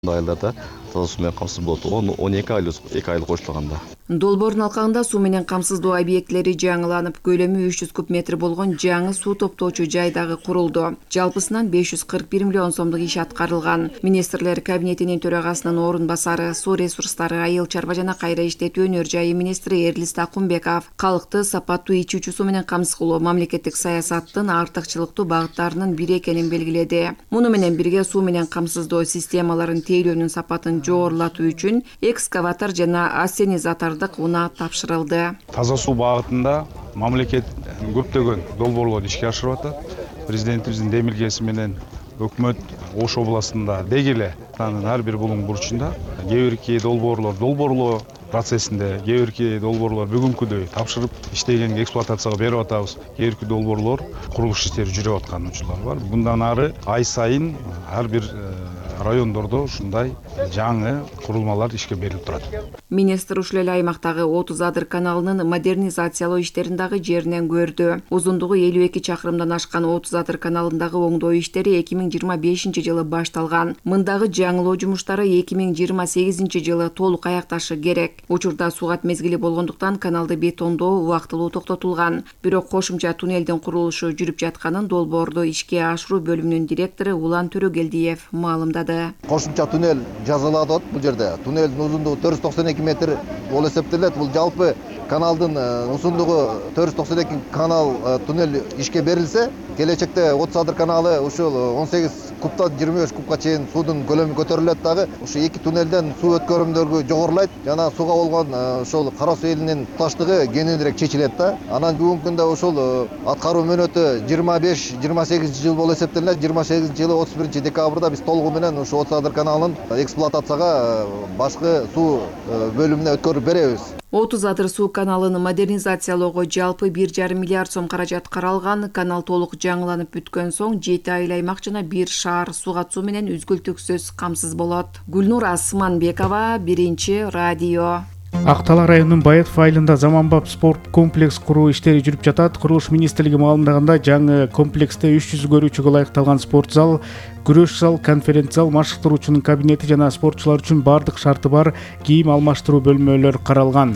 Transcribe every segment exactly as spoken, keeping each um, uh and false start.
айылдарда таза суу менен камсыз болот. он эки ай эки айлык коштурганда. Долбоордун алкагында суу менен камсыздоо объектилери жаңыланып, көлөмү үч жүз куб метр болгон жаңы суу топтоочу жай дагы курулду. Жалпысынан беш жүз кырк бир миллион сомдук иш аткарылган. Министрлер кабинетинин төрагасынын орун басары, суу ресурстары, айыл чарба жана кайра иштетүү өнөр жайы министри Эрлис Такумбеков калкты сапаттуу ичүүчү суу менен камсыздоо мамлекеттик саясаттын артыкчылыктуу багыттарынын бири экенин белгиледи. Муну менен бирге суу менен камсыздоо системаларын тейлөөнүн сапатын жогорулатуу үчүн экскаватор жана ассенизатордук унаа тапшырылды. Таза суу багытында мамлекет көптөгөн долбоорлорду ишке ашырып атат. Президентибиздин демилгеси менен өкмөт Ош областында деги эле анын ар бир булуң бурчунда кээ бирки долбоорлор долбоорлоо процессинде, кээ бирки долбоорлор бүгүнкүдөй тапшырып иштегенге эксплуатацияга берип атабыз. Кээ бирки долбоорлор курулуш иштери жүрүп аткан учурлар бар. Bundan ары ай сайын ар бир райондордо ушундай жаңы курулмалар ишке берилип турат. Министр ушул эле аймактагы отуз адыр каналынын модернизациялоо иштерин дагы жеринен көрдү. Узундугу элүү эки чакырымдан ашкан отуз адыр каналындагы оңдоо иштери эки миң жыйырма бешинчи жылы башталган. Мындагы жаңылоо жумуштары эки миң жыйырма сегизинчи жылы толук аякташы керек. Учурда сугат мезгили болгондуктан каналды бетондоо убактылуу токтотулган. Бирок кошумча туннелдин курулушу жүрүп жатканын долбоорду ишке ашыруу бөлүмүнүн директору Улан Төрөгелдиев маалымдады. Кошумча туннель жасалат бул жерде. Туннелдин узундугу төрт жүз токсон эки метр болуп эсептелет. Бул жалпы каналдын узундугу төрт жүз токсон эки канал туннель ишке берилсе, келечекте отуз адыр каналы ушул он сегиз кубтан жыйырма беш кубка чейин суудун көлөмү көтөрүлөт дагы. Ушу эки туннелден суу өткөрүмдөргө жогорулайт жана сууга болгон ошол кара суу элинин туташтыгы кененирээк чечилет да. Анан бүгүнкү күндө ушул аткаруу мөөнөтү жыйырма беш жыйырма сегизинчи жыл болуп эсептелет. жыйырма сегизинчи жылы отуз биринчи декабрда биз толугу менен ушу отуз адыр каналын эксплуатацияга башкы суу бөлүмүнө өткөрүп беребиз. отуз адыр суу каналын модернизациялоого жалпы бир жарым миллиард сом каражат каралган. Канал толук жаңыланып бүткөн соң жети айыл аймак жана бир шаар сугат суу менен үзгүлтүксүз камсыз болот. Гүлнур Асманбекова, Биринчи радио. Ак Талаа районунун Баетов айылында заманбап спорт комплекс куруу иштери жүрүп жатат. Курулуш министрлиги маалымдаганда жаңы комплекста үч жүз көрүүчүгө ылайыкталган спорт зал, күрөш зал, конференц зал, машыктыруучунун кабинети жана спортчулар үчүн бардык шарты бар кийим алмаштыруу бөлмөлөр каралган.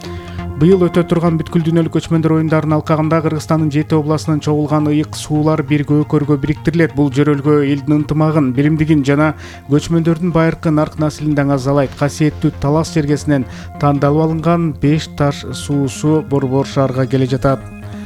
Быйыл өтө турган бүткүл дүйнөлүк көчмөндөр оюндарынын алкагында Кыргызстандын жети областынан чогулган ыйык суулар бир көкөргө бириктирилет. Бул жөрөлгө элдин ынтымагын, биримдигин жана көчмөндөрдүн байыркы нарк наслин даңазалайт. Касиеттүү Талас жергесинен тандалып алынган беш таш суусу Борбор шаарга келе жатат.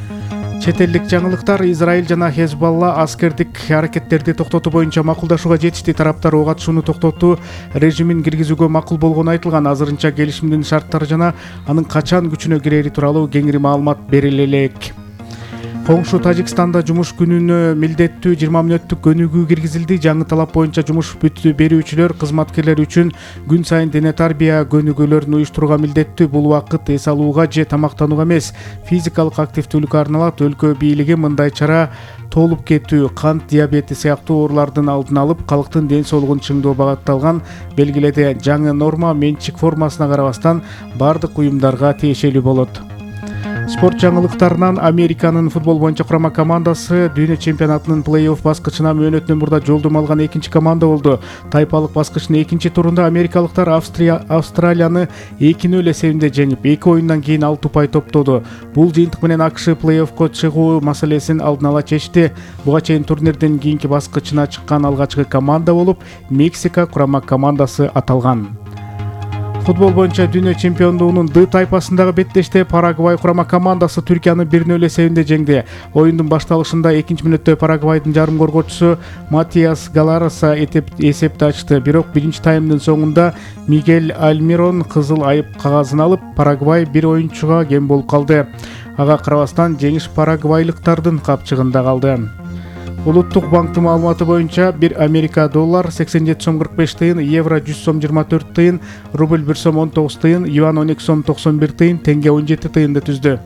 Чет элдик жаңылыктар. Израиль жана Хезболла аскердик аракеттерди токтотуу боюнча макулдашууга жетишти. Тараптар ок атышууну токтотуу режимин киргизүүгө макул болгону айтылган. Азырынча келишимдин шарттары жана анын качан күчүнө кирери тууралуу кеңири маалымат бериле элек. Коңшу Тажикстанда жумуш күнүнө милдеттүү жыйырма мүнөттүк көнүгүү киргизилди. Жаңы талап боюнча жумуш бүтү берүүчүлөр кызматкерлер үчүн күн сайын дене тарбия көнүгүүлөрүн уюштурууга милдеттүү. Бул убакыт эс алууга же тамактанууга эмес, физикалык активдүүлүккө арналат. Өлкө бийлиги мындай чара толуп кетүү, кант диабети сыяктуу оорулардын алдын алып, калктын ден соолугун чыңдоо багытталган белгиледи. Жаңы норма менчик формасына карабастан бардык уюмдарга тиешелүү болот. Спорт жаңылыктарынан Американын футбол боюнча курама командасы дүйнө чемпионатынын плей-офф баскычына мөөнөтүнөн мурда жолдомо алган экинчи команда болду. Тайпалык баскычтын экинчи турунда америкалыктар Австрия Австралияны эки нөл эсебинде жеңип, эки оюндан кийин алты упай топтоду. Бул жыйынтык менен АКШ плей-оффко чыгуу маселесин алдын ала чечти. Буга чейин турнирдин кийинки баскычына чыккан алгачкы команда болуп, Мексика курама командасы аталган. Футбол боюнча дүйнө чемпиондугунун Д тайпасындагы беттеште Парагвай курама командасы Түркияны бир нөл эсебинде жеңди. Оюндун башталышында экинчи мүнөттө Парагвайдын жарым коргоочусу Матиас Галароса эсепти ачты. Бирок биринчи таймдын соңунда Мигель Альмирон кызыл айып кагазын алып, Парагвай бир оюнчуга кем болуп калды. Ага карабастан жеңиш парагвайлыктардын капчыгында калды. Улуттук банктын маалыматы боюнча бир Америка доллар сексен жети сом кырк беш тыйын, евро жүз сом жыйырма төрт тыйын, рубль бир сом он тогуз тыйын, юан он эки сом токсон бир тыйын, тенге он жети тыйынды түздү.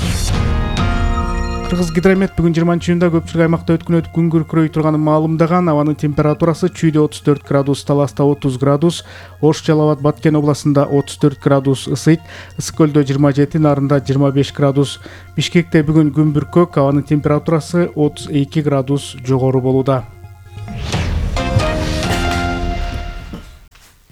Кыргызгидромет бүгүн жыйырманчы июнда көпчүлүк аймакта өткөн өтүп күн күркүрөй турганын маалымдаган. Абанын температурасы Чүйдө отуз төрт градус, Таласта отуз градус, Ош, Жалал Абад, Баткен областында отуз төрт градус ысыйт, Ысык көлдө жыйырма жети, Нарында жыйырма беш градус. Бишкекте бүгүн күн бүркөк, абанын температурасы отуз эки градус жогору болууда.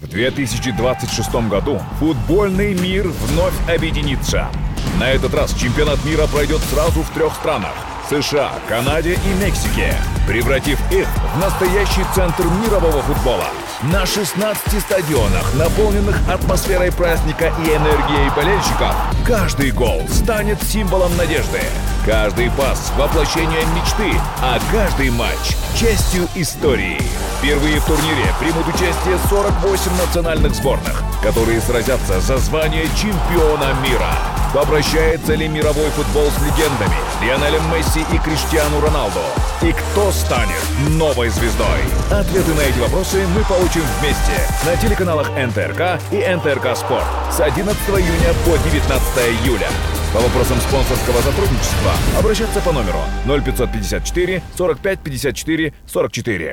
две тысячи двадцать шестом году футбольный мир вновь объединится. На этот раз чемпионат мира пройдет сразу в трех странах – США, Канаде и Мексике, превратив их в настоящий центр мирового футбола. На шестнадцати стадионах, наполненных атмосферой праздника и энергией болельщиков, каждый гол станет символом надежды. Каждый пас – воплощение мечты, а каждый матч – частью истории. Впервые в турнире примут участие сорок восемь национальных сборных, которые сразятся за звание чемпиона мира. Попрощается ли мировой футбол с легендами Лионелем Месси и Криштиану Роналду? И кто станет новой звездой? Ответы на эти вопросы мы получим вместе на телеканалах эн тэ эр ка и эн тэ эр ка Спорт с одиннадцатого июня по девятнадцатое июля. По вопросам спонсорского сотрудничества обращаться по номеру ноль пятьсот пятьдесят четыре сорок пять пятьдесят четыре сорок четыре.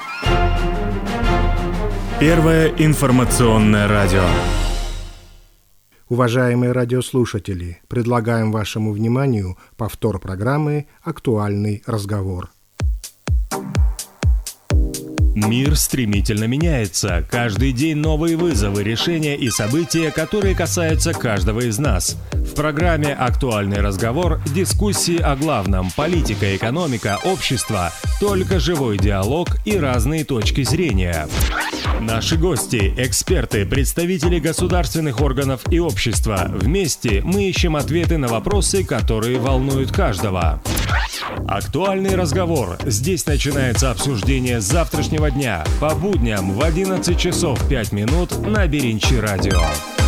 Первое информационное радио. Уважаемые радиослушатели, предлагаем вашему вниманию повтор программы «Актуальный разговор». Мир стремительно меняется. Каждый день новые вызовы, решения и события, которые касаются каждого из нас. В программе «Актуальный разговор» дискуссии о главном – политика, экономика, общество, только живой диалог и разные точки зрения. Наши гости – эксперты, представители государственных органов и общества. Вместе мы ищем ответы на вопросы, которые волнуют каждого. «Актуальный разговор». Здесь начинается обсуждение завтрашнего дня по будням в одиннадцать часов пять минут на Беринчи радио.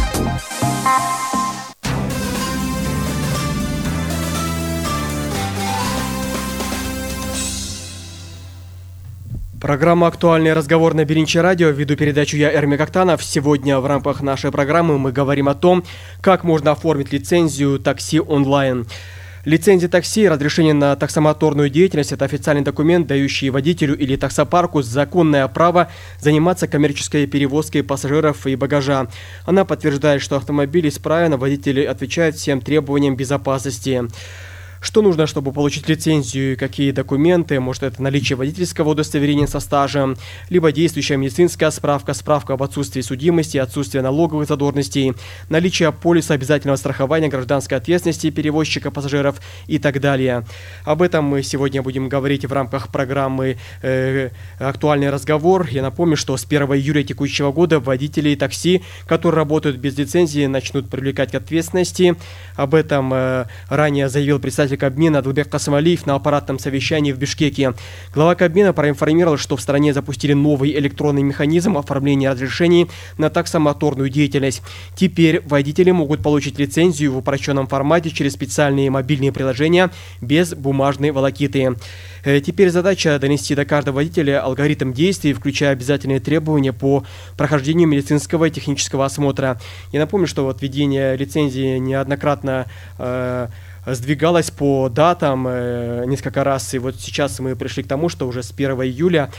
Программа «Актуальный разговор» на Беринчи радио. Веду передачу я, Эрмик Актанов. Сегодня в рамках нашей программы мы говорим о том, как можно оформить лицензию такси онлайн. Лицензия такси, разрешение на таксомоторную деятельность – это официальный документ, дающий водителю или таксопарку законное право заниматься коммерческой перевозкой пассажиров и багажа. Она подтверждает, что автомобиль исправен, а водители отвечают всем требованиям безопасности. Что нужно, чтобы получить лицензию, какие документы? Может, это наличие водительского удостоверения со стажем, либо действующая медицинская справка, справка об отсутствии судимости, отсутствие налоговых задолженностей, наличие полиса обязательного страхования гражданской ответственности перевозчика пассажиров и так далее. Об этом мы сегодня будем говорить в рамках программы э, «Актуальный разговор». Я напомню, что с первого июля текущего года водители такси, которые работают без лицензии, начнут привлекать к ответственности. Об этом э, ранее заявил председатель Кабмина Адылбек Касымалиев на аппаратном совещании в Бишкеке. Глава Кабмина проинформировал, что в стране запустили новый электронный механизм оформления разрешений на таксомоторную деятельность. Теперь водители могут получить лицензию в упрощенном формате через специальные мобильные приложения без бумажной волокиты. Теперь задача донести до каждого водителя алгоритм действий, включая обязательные требования по прохождению медицинского и технического осмотра. Я напомню, что вот введение лицензии неоднократно э, сдвигалось по датам э, несколько раз, и вот сейчас мы пришли к тому, что уже с первого июля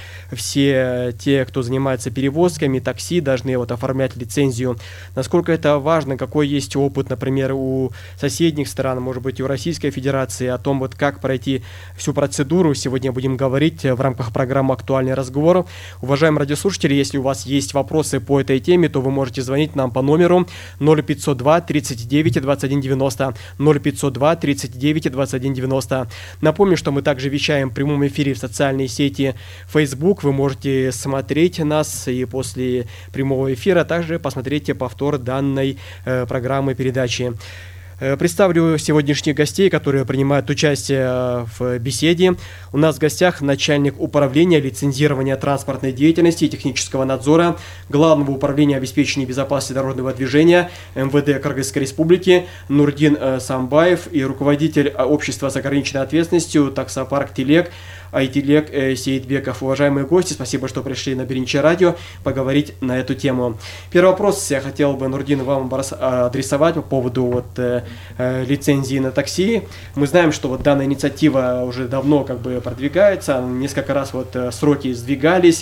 все те, кто занимается перевозками, такси, должны вот оформлять лицензию. Насколько это важно, какой есть опыт, например, у соседних стран, может быть, у Российской Федерации, о том, вот как пройти всю процедуру, сегодня будем говорить в рамках программы «Актуальный разговор». Уважаемые радиослушатели, если у вас есть вопросы по этой теме, то вы можете звонить нам по номеру ноль пятьсот два тридцать девять двадцать один девяносто, ноль пятьсот два тридцать девять двадцать один девяносто. Напомню, что мы также вещаем в прямом эфире в социальной сети Facebook. Вы можете смотреть нас и после прямого эфира также посмотреть повтор данной э, программы передачи. Представлю сегодняшних гостей, которые принимают участие в беседе. У нас в гостях начальник управления лицензирования транспортной деятельности и технического надзора Главного управления обеспечения безопасности дорожного движения эм вэ дэ Кыргызской Республики Нурдин Самбаев и руководитель общества с ограниченной ответственностью таксопарк Телек Айтилек Сейдбеков. Уважаемые гости, спасибо, что пришли на Беринчи радио поговорить на эту тему. Первый вопрос я хотел бы, Нурдин, вам адресовать по поводу вот, э, э, лицензии на такси. Мы знаем, что вот данная инициатива уже давно как бы продвигается, несколько раз вот сроки сдвигались.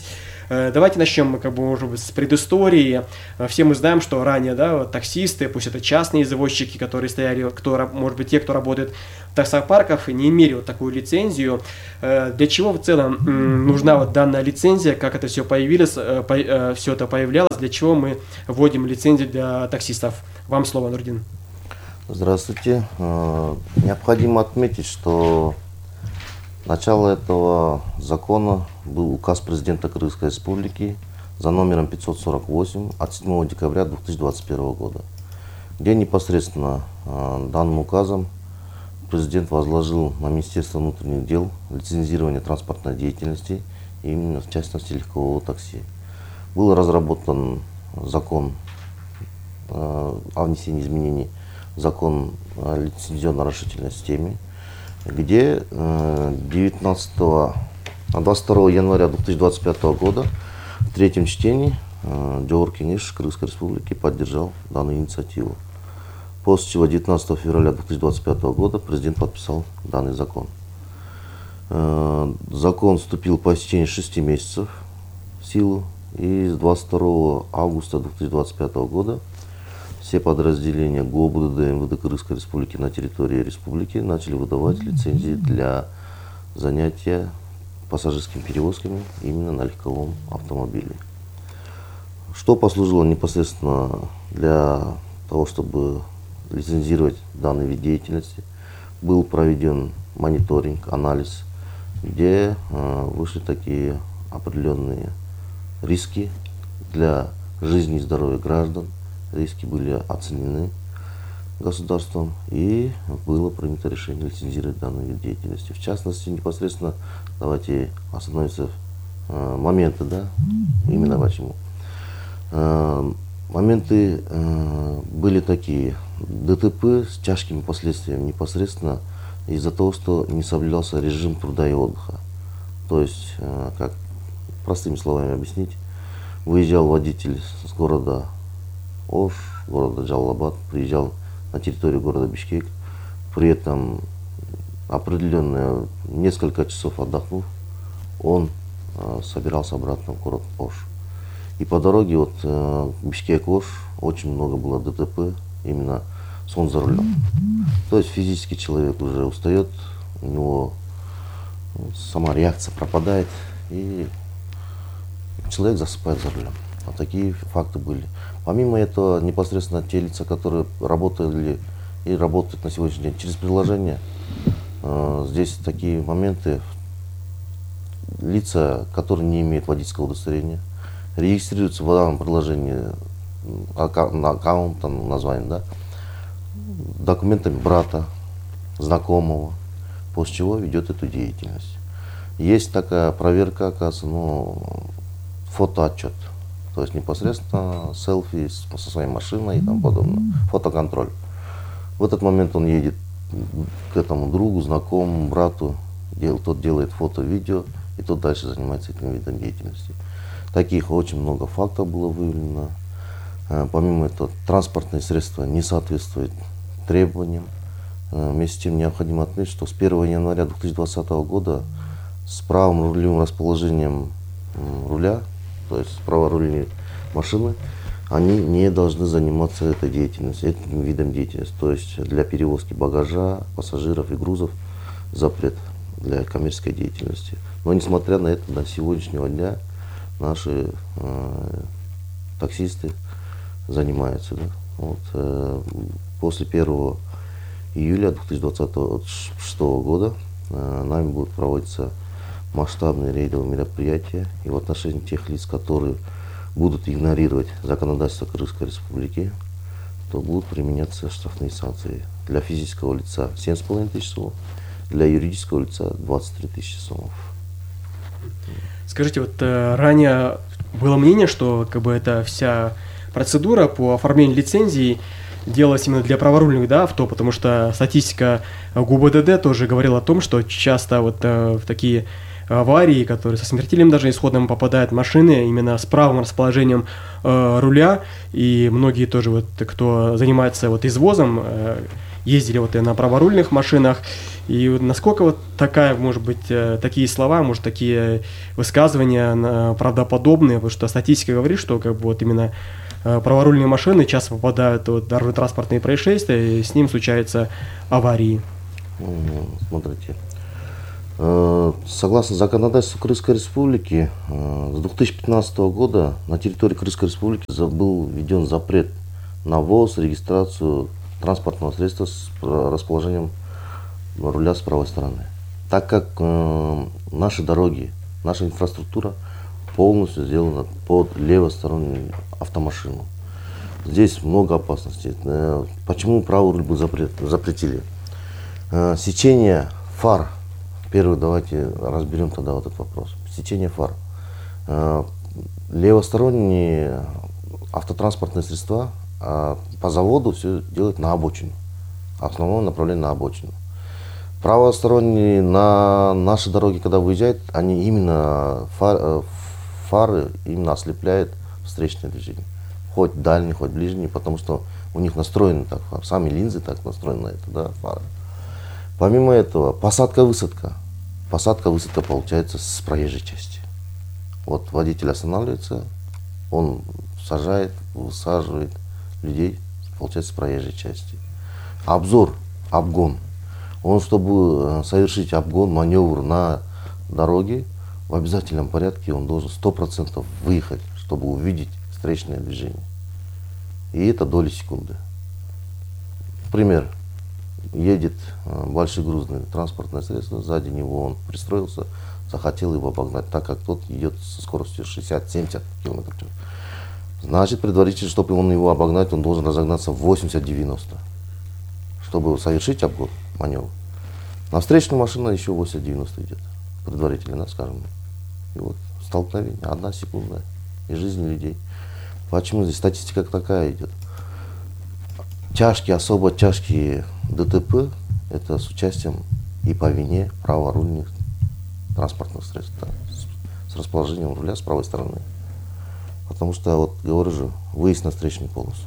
Давайте начнем, как бы, может быть, с предыстории. Все мы знаем, что ранее, да, вот, таксисты, пусть это частные извозчики, которые стояли, кто, может быть, те, кто работает в таксопарках, не имели вот такую лицензию. Для чего в целом нужна вот данная лицензия, как это все появилось, все это появлялось, для чего мы вводим лицензию для таксистов? Вам слово, Нурдин. Здравствуйте. Необходимо отметить, что начало этого закона был указ президента Кыргызской республики за номером пятьсот сорок восемь от седьмого декабря две тысячи двадцать первого года, где непосредственно данным указом президент возложил на Министерство внутренних дел лицензирование транспортной деятельности, именно в частности легкового такси. Был разработан закон о внесении изменений в закон о лицензионно-разрешительной системе, где девятнадцатого, двадцать второго января две тысячи двадцать пятого года в третьем чтении Джогорку Кеңеш Кыргызской республики поддержал данную инициативу. После чего девятнадцатого февраля две тысячи двадцать пятого года президент подписал данный закон. Закон вступил по истечении шести месяцев в силу, и с двадцать второго августа две тысячи двадцать пятого года все подразделения ГОБДД МВД Кыргызской республики на территории республики начали выдавать лицензии для занятия пассажирскими перевозками именно на легковом автомобиле. Что послужило непосредственно для того, чтобы лицензировать данный вид деятельности? Был проведен мониторинг, анализ, где э, вышли такие определенные риски для жизни и здоровья граждан. Риски были оценены государством, и было принято решение лицензировать данный вид деятельности. В частности, непосредственно, давайте остановимся э, моменты, да, именно почему. Э, моменты э, были такие: ДТП с тяжкими последствиями непосредственно из-за того, что не соблюдался режим труда и отдыха. То есть, э, как простыми словами объяснить, выезжал водитель с города Ош, города Джалалабад, приезжал на территорию города Бишкек, при этом определенное несколько часов отдохнув, он э, собирался обратно в город Ош. И по дороге вот э, Бишкек-Ош очень много было ДТП, именно сон за рулем. То есть физически человек уже устает, у него сама реакция пропадает, и человек засыпает за рулем. Вот такие факты были. Помимо этого, непосредственно те лица, которые работали и работают на сегодняшний день через приложение, э, здесь такие моменты: лица, которые не имеют водительского удостоверения, регистрируются в данном приложении на аккаунт, там, название, да, документами брата, знакомого, после чего ведет эту деятельность. Есть такая проверка, оказывается, ну, фотоотчет. То есть непосредственно селфи со своей машиной и тому подобное. Фотоконтроль. В этот момент он едет к этому другу, знакомому, брату, дел, тот делает фото, видео, и тот дальше занимается этим видом деятельности. Таких очень много фактов было выявлено. Помимо этого, транспортные средства не соответствуют требованиям. Вместе с тем необходимо отметить, что с первого января две тысячи двадцатого года с правым рулевым расположением руля, то есть праворульные машины, они не должны заниматься этой деятельностью, этим видом деятельности. То есть для перевозки багажа, пассажиров и грузов запрет для коммерческой деятельности. Но несмотря на это, до сегодняшнего дня наши э, таксисты занимаются. Да? Вот, э, после первого июля две тысячи двадцатого шестого года э, нами будут проводиться масштабные рейдовые мероприятия, и в отношении тех лиц, которые будут игнорировать законодательство Кыргызской республики, то будут применяться штрафные санкции. Для физического лица семь с половиной тысяч сомов, для юридического лица двадцать три тысячи сомов. Скажите, вот э, ранее было мнение, что как бы эта вся процедура по оформлению лицензии делалась именно для праворульных, да, авто, потому что статистика ГУБДД тоже говорила о том, что часто вот э, в такие аварии, которые со смертельным даже исходом попадают машины именно с правым расположением э, руля, и многие тоже вот, кто занимается вот извозом, э, ездили вот и на праворульных машинах. И вот насколько вот такая, может быть, такие слова, может, такие высказывания правдоподобные, потому что статистика говорит, что как бы вот именно праворульные машины часто попадают в дорожно-транспортные происшествия, и с ним случаются аварии. Смотрите. Согласно законодательству Крымской Республики, с две тысячи пятнадцатого года на территории Крымской Республики был введен запрет на ввоз, регистрацию транспортного средства с расположением руля с правой стороны. Так как э, наши дороги, наша инфраструктура полностью сделана под левостороннюю автомашину. Здесь много опасностей. Э, почему правый руль был запрет, запретили? Э, сечение фар. Первый давайте разберем тогда вот этот вопрос. Сечение фар. Э, левосторонние автотранспортные средства э, по заводу все делают на обочину. Основное направление на обочину. Правосторонние на наши дороги, когда выезжают, они именно фар, фары именно ослепляют встречное движение. Хоть дальний, хоть ближний, потому что у них настроены так фары. Сами линзы так настроены на это, да, фары. Помимо этого, посадка-высадка. Посадка-высадка получается с проезжей части. Вот водитель останавливается, он сажает, высаживает людей, получается с проезжей части. Обзор, обгон. Он, чтобы совершить обгон, маневр на дороге, в обязательном порядке он должен сто процентов выехать, чтобы увидеть встречное движение. И это доли секунды. Пример. Едет большегрузное транспортное средство, сзади него он пристроился, захотел его обогнать, так как тот идет со скоростью шестьдесят-семьдесят километров. Значит, предварительно, чтобы он его обогнать, он должен разогнаться в восемьдесят-девяносто. Чтобы совершить обгон, маневр. На встречную машину еще восемьдесят-девяносто идет. Предварительно, да, скажем. И вот столкновение, одна секунда, и жизнь людей. Почему здесь статистика такая идет? Тяжкие, особо тяжкие ДТП, это с участием и по вине праворульных транспортных средств, да, с, с расположением руля с правой стороны. Потому что, вот говорю же, выезд на встречную полосу.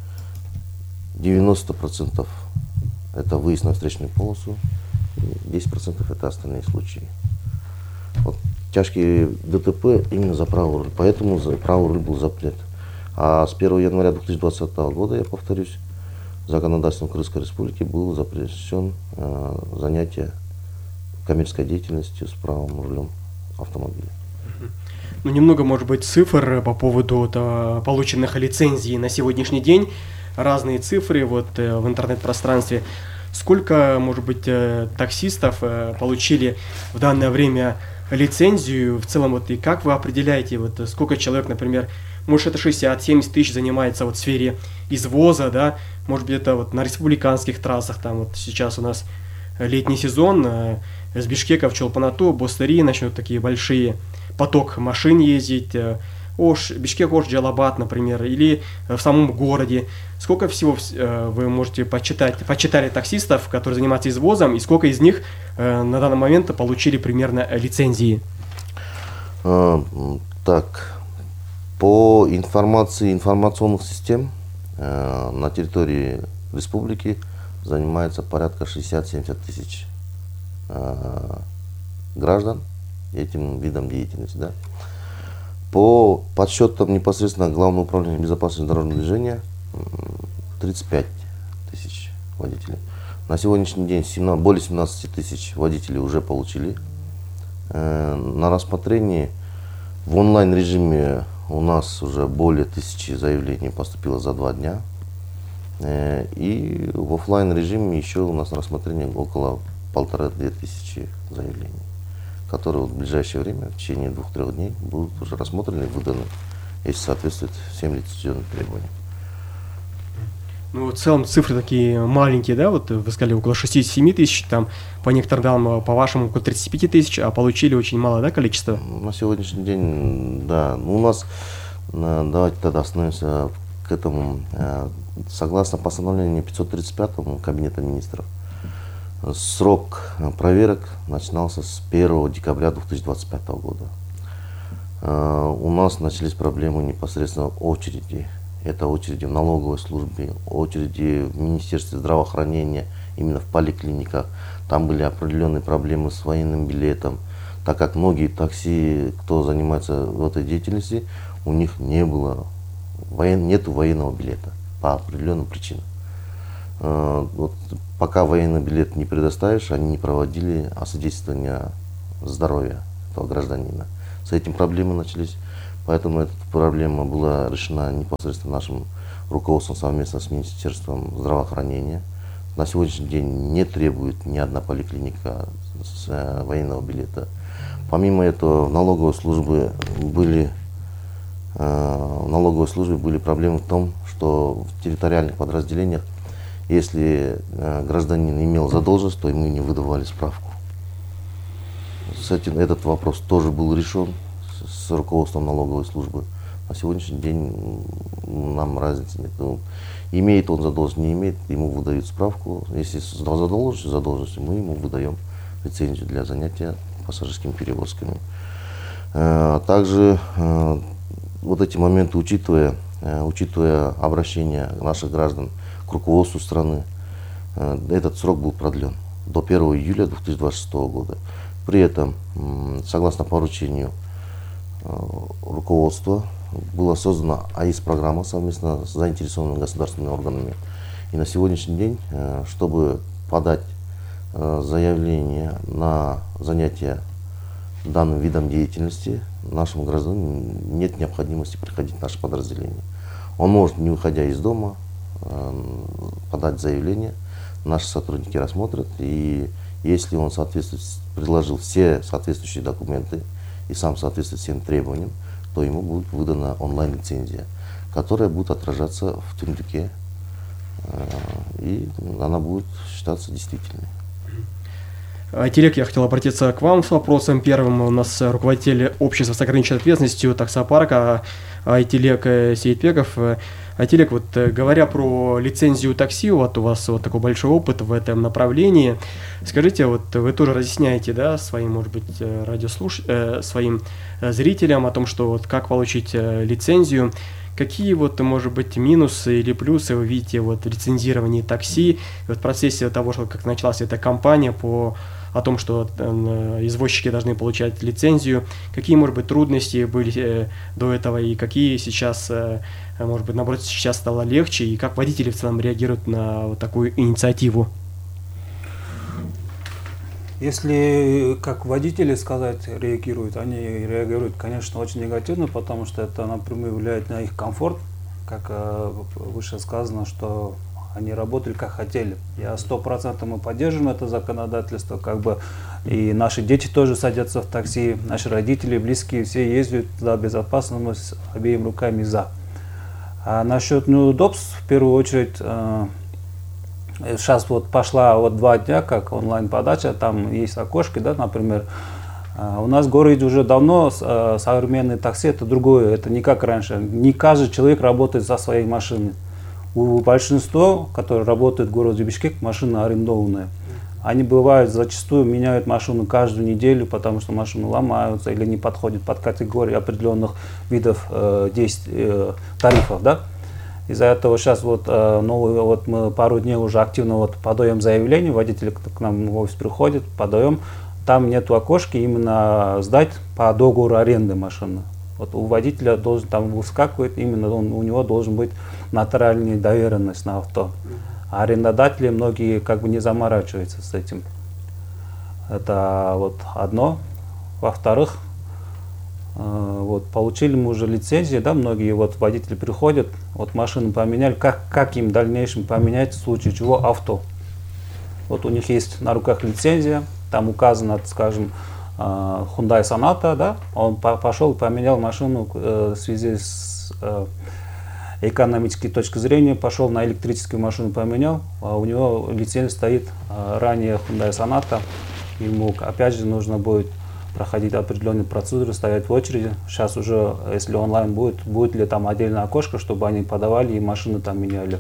девяносто процентов это выезд на встречную полосу, десять процентов это остальные случаи. Вот тяжкие ДТП именно за правый руль, поэтому за правый руль был запрет. А с первого января две тысячи двадцатого года, я повторюсь, законодательством Крымской Республики был запрещен э, занятие коммерческой деятельностью с правым рулем автомобиля. Ну, немного, может быть, цифр по поводу вот, полученных лицензий на сегодняшний день. Разные цифры вот, в интернет-пространстве. Сколько, может быть, таксистов получили в данное время лицензию в целом? Вот, и как вы определяете, вот, сколько человек, например, может, это шестьдесят-семьдесят тысяч занимается вот, в сфере извоза, да? Может быть, это вот, на республиканских трассах, там вот сейчас у нас летний сезон, с Бишкека в Чолпан-Аты, Бостыри начнут такие большие поток машин ездить, Ош, Бишкек, Ош, Джалабад, например, или в самом городе. Сколько всего вы можете почитать, почитали таксистов, которые занимаются извозом, и сколько из них на данный момент получили примерно лицензии? А, так, по информации информационных систем э, на территории республики занимается порядка шестьдесят-семьдесят тысяч э, граждан этим видом деятельности. Да. По подсчетам непосредственно Главного управления безопасности дорожного движения тридцать пять тысяч водителей. На сегодняшний день семнадцать, более семнадцать тысяч водителей уже получили. Э, на рассмотрении в онлайн режиме у нас уже более тысячи заявлений поступило за два дня. Э, и в офлайн режиме еще у нас на рассмотрении около полторы-две тысячи заявлений, которые в ближайшее время, в течение двух-трех дней, будут уже рассмотрены и выданы, если соответствует всем лицензионным требованиям. Ну, в целом цифры такие маленькие, да, вот вы сказали около шестьдесят-семь тысяч, там, по некоторым данным, по-вашему, около тридцать пять тысяч, а получили очень мало, да, количество? На сегодняшний день, да, у нас, давайте тогда остановимся к этому, согласно постановлению пятьсот тридцать пятому Кабинета министров, срок проверок начинался с первого декабря две тысячи двадцать пятого года. У нас начались проблемы непосредственно очереди Это очереди в налоговой службе, очереди в Министерстве здравоохранения, именно в поликлиниках. Там были определенные проблемы с военным билетом, так как многие такси, кто занимается в этой деятельности, у них не было, воен, нету военного билета по определенным причинам. Вот, пока военный билет не предоставишь, они не проводили освидетельствование здоровья этого гражданина. С этим проблемы начались, поэтому эта проблема была решена непосредственно нашим руководством совместно с Министерством здравоохранения. На сегодняшний день не требует ни одна поликлиника с военного билета. Помимо этого, в налоговой службе были, в налоговой службе были проблемы в том, что в территориальных подразделениях, если гражданин имел задолженность, то ему не выдавали справку. С этим этот вопрос тоже был решен с руководством налоговой службы. На сегодняшний день нам разницы нет. Имеет он задолженность, не имеет, ему выдают справку. Если задолженность, задолженность, мы ему выдаем лицензию для занятия пассажирскими перевозками. Также вот эти моменты, учитывая, учитывая обращение наших граждан к руководству страны, этот срок был продлен до первого июля две тысячи двадцать шестого года. При этом, согласно поручению руководства, была создана АИС-программа совместно с заинтересованными государственными органами. И на сегодняшний день, чтобы подать заявление на занятие данным видом деятельности, нашему гражданину нет необходимости приходить в наше подразделение. Он может, не выходя из дома, подать заявление, наши сотрудники рассмотрят, и если он соответствует, предложил все соответствующие документы и сам соответствует всем требованиям, то ему будет выдана онлайн-лицензия, которая будет отражаться в Тюндюке, и она будет считаться действительной. Айтилек, я хотел обратиться к вам с вопросом. Первым у нас руководитель общества с ограниченной ответственностью таксопарка Айтилек Сейтбеков. Айтилек, вот говоря про лицензию такси, вот у вас вот такой большой опыт в этом направлении. Скажите, вот вы тоже разъясняете, да, своим, может быть, радиослуш... э, своим зрителям о том, что вот как получить лицензию. Какие вот, может быть, минусы или плюсы вы видите вот в лицензировании такси, вот в процессе того, что как началась эта кампания по о том, что э, извозчики должны получать лицензию, какие, может быть, трудности были э, до этого и какие сейчас, э, может быть, наоборот, сейчас стало легче, и как водители в целом реагируют на вот такую инициативу? Если как водители сказать реагируют, они реагируют, конечно, очень негативно, потому что это напрямую влияет на их комфорт, как э, выше сказано, что они работали как хотели. Я сто процентов мы поддерживаем это законодательство, как бы и наши дети тоже садятся в такси, наши родители, близкие, все ездят за безопасность обеими руками за. А насчет неудобств, в первую очередь, э, сейчас вот пошла вот два дня, как онлайн-подача, там есть окошки, да, например. Э, у нас в городе уже давно э, современные такси, это другое, это не как раньше. Не каждый человек работает за своей машиной. У большинства, которые работают в городе Бишкек, машина арендованная. Они бывают, зачастую меняют машину каждую неделю, потому что машины ломаются или не подходят под категории определенных видов э, действий, э, тарифов. Да? Из-за этого сейчас вот, э, новый, вот мы пару дней уже активно вот подаем заявление, водители к нам в офис приходят, подаем. Там нету окошки, именно сдать по договору аренды машины. Вот у водителя должен там выскакивать, именно он, у него должен быть нотариальная доверенность на авто. А арендодатели многие как бы не заморачиваются с этим. Это вот одно. Во-вторых, э, вот получили мы уже лицензии, да, многие вот водители приходят, вот машину поменяли, как, как им в дальнейшем поменять в случае чего авто. Вот у них есть на руках лицензия, там указано, скажем, Hyundai Sonata, да, он пошел поменял машину э, в связи с э, экономической точки зрения, пошел на электрическую машину поменял, а у него лицензия стоит э, ранее Hyundai Sonata, ему опять же нужно будет проходить определенные процедуры, стоять в очереди. Сейчас уже, если онлайн будет, будет ли там отдельное окошко, чтобы они подавали и машины там меняли.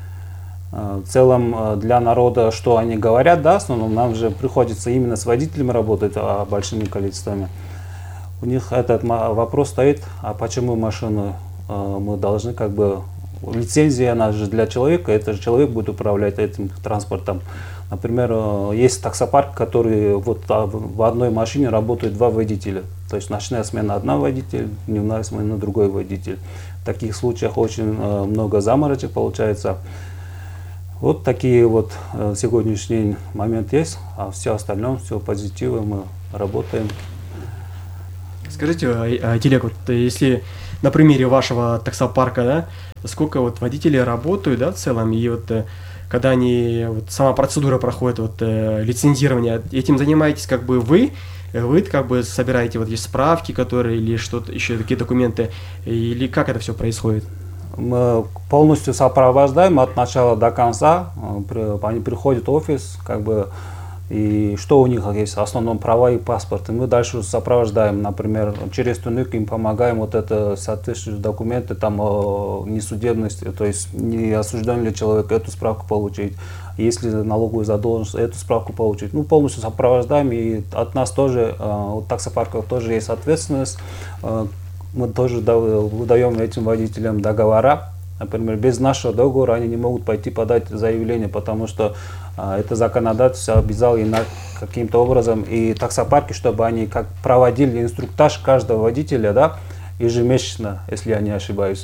В целом для народа, что они говорят, да, в основном нам же приходится именно с водителями работать, а большими количествами. У них этот вопрос стоит, а почему машину мы должны как бы лицензия, она же для человека, это же человек будет управлять этим транспортом. Например, есть таксопарк, который вот в одной машине работают два водителя. То есть ночная смена одна водитель, дневная смена другой водитель. В таких случаях очень много заморочек получается. Вот такие вот сегодняшний момент есть, а все остальное, все позитивно, мы работаем. Скажите, Дилек, вот если на примере вашего таксопарка, да, сколько вот водителей работают, да, в целом, и вот когда они, вот сама процедура проходит, вот лицензирование, этим занимаетесь как бы вы, вы как бы собираете вот эти справки, которые, или что-то, еще какие документы, или как это все происходит? Мы полностью сопровождаем от начала до конца, они приходят в офис, как бы, и что у них есть, в основном права и паспорт. И мы дальше сопровождаем, например, через Тунук им помогаем вот это соответствующие документы, там не судебность, то есть не осужден ли человек, эту справку получить, если налоговую задолженность, эту справку получить. Ну, полностью сопровождаем, и от нас тоже, у таксопарков тоже есть ответственность. Мы тоже выдаем этим водителям договора. Например, без нашего договора они не могут пойти подать заявление, потому что а, это законодательство обязало и на каким-то образом и таксопарки, чтобы они как проводили инструктаж каждого водителя, да, ежемесячно, если я не ошибаюсь.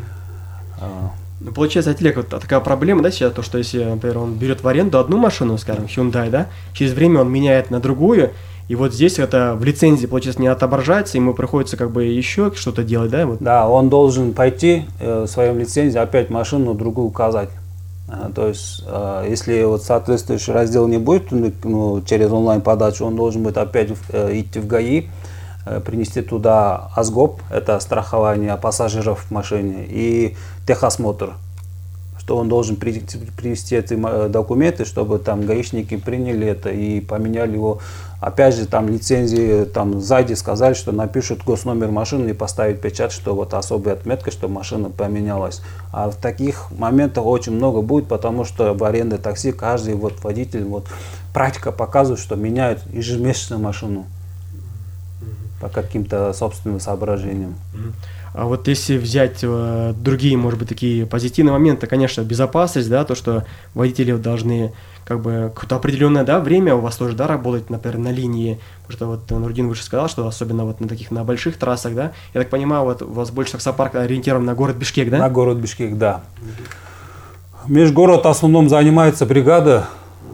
Ну, получается, Атилек, вот такая проблема, да, сейчас, то, что если, например, он берет в аренду одну машину, скажем, Hyundai, да, через время он меняет на другую, и вот здесь это в лицензии, получается, не отображается, ему приходится как бы еще что-то делать, да? Вот. Да, он должен пойти э, в своем лицензии опять машину другую указать. А, то есть, э, если вот соответствующий раздел не будет, ну, через онлайн-подачу, он должен будет опять э, идти в ГАИ, э, принести туда АСГОП, это страхование пассажиров в машине, и техосмотр, что он должен привести эти документы, чтобы там гаишники приняли это и поменяли его. Опять же, там лицензии, там сзади сказали, что напишут госномер машины и поставить печать, что вот особая отметка, что машина поменялась. А в таких моментах очень много будет, потому что в аренде такси каждый вот водитель, вот практика показывает, что меняют ежемесячно машину по каким-то собственным соображениям. А вот если взять э, другие, может быть, такие позитивные моменты, конечно, безопасность, да, то, что водители должны как бы какое-то определенное, да, время у вас тоже, да, работать, например, на линии, потому что вот Нурдин выше сказал, что особенно вот на таких, на больших трассах, да, я так понимаю, вот у вас больше таксопарк ориентирован на город Бишкек, да? На город Бишкек, да. Межгород в основном занимается бригада.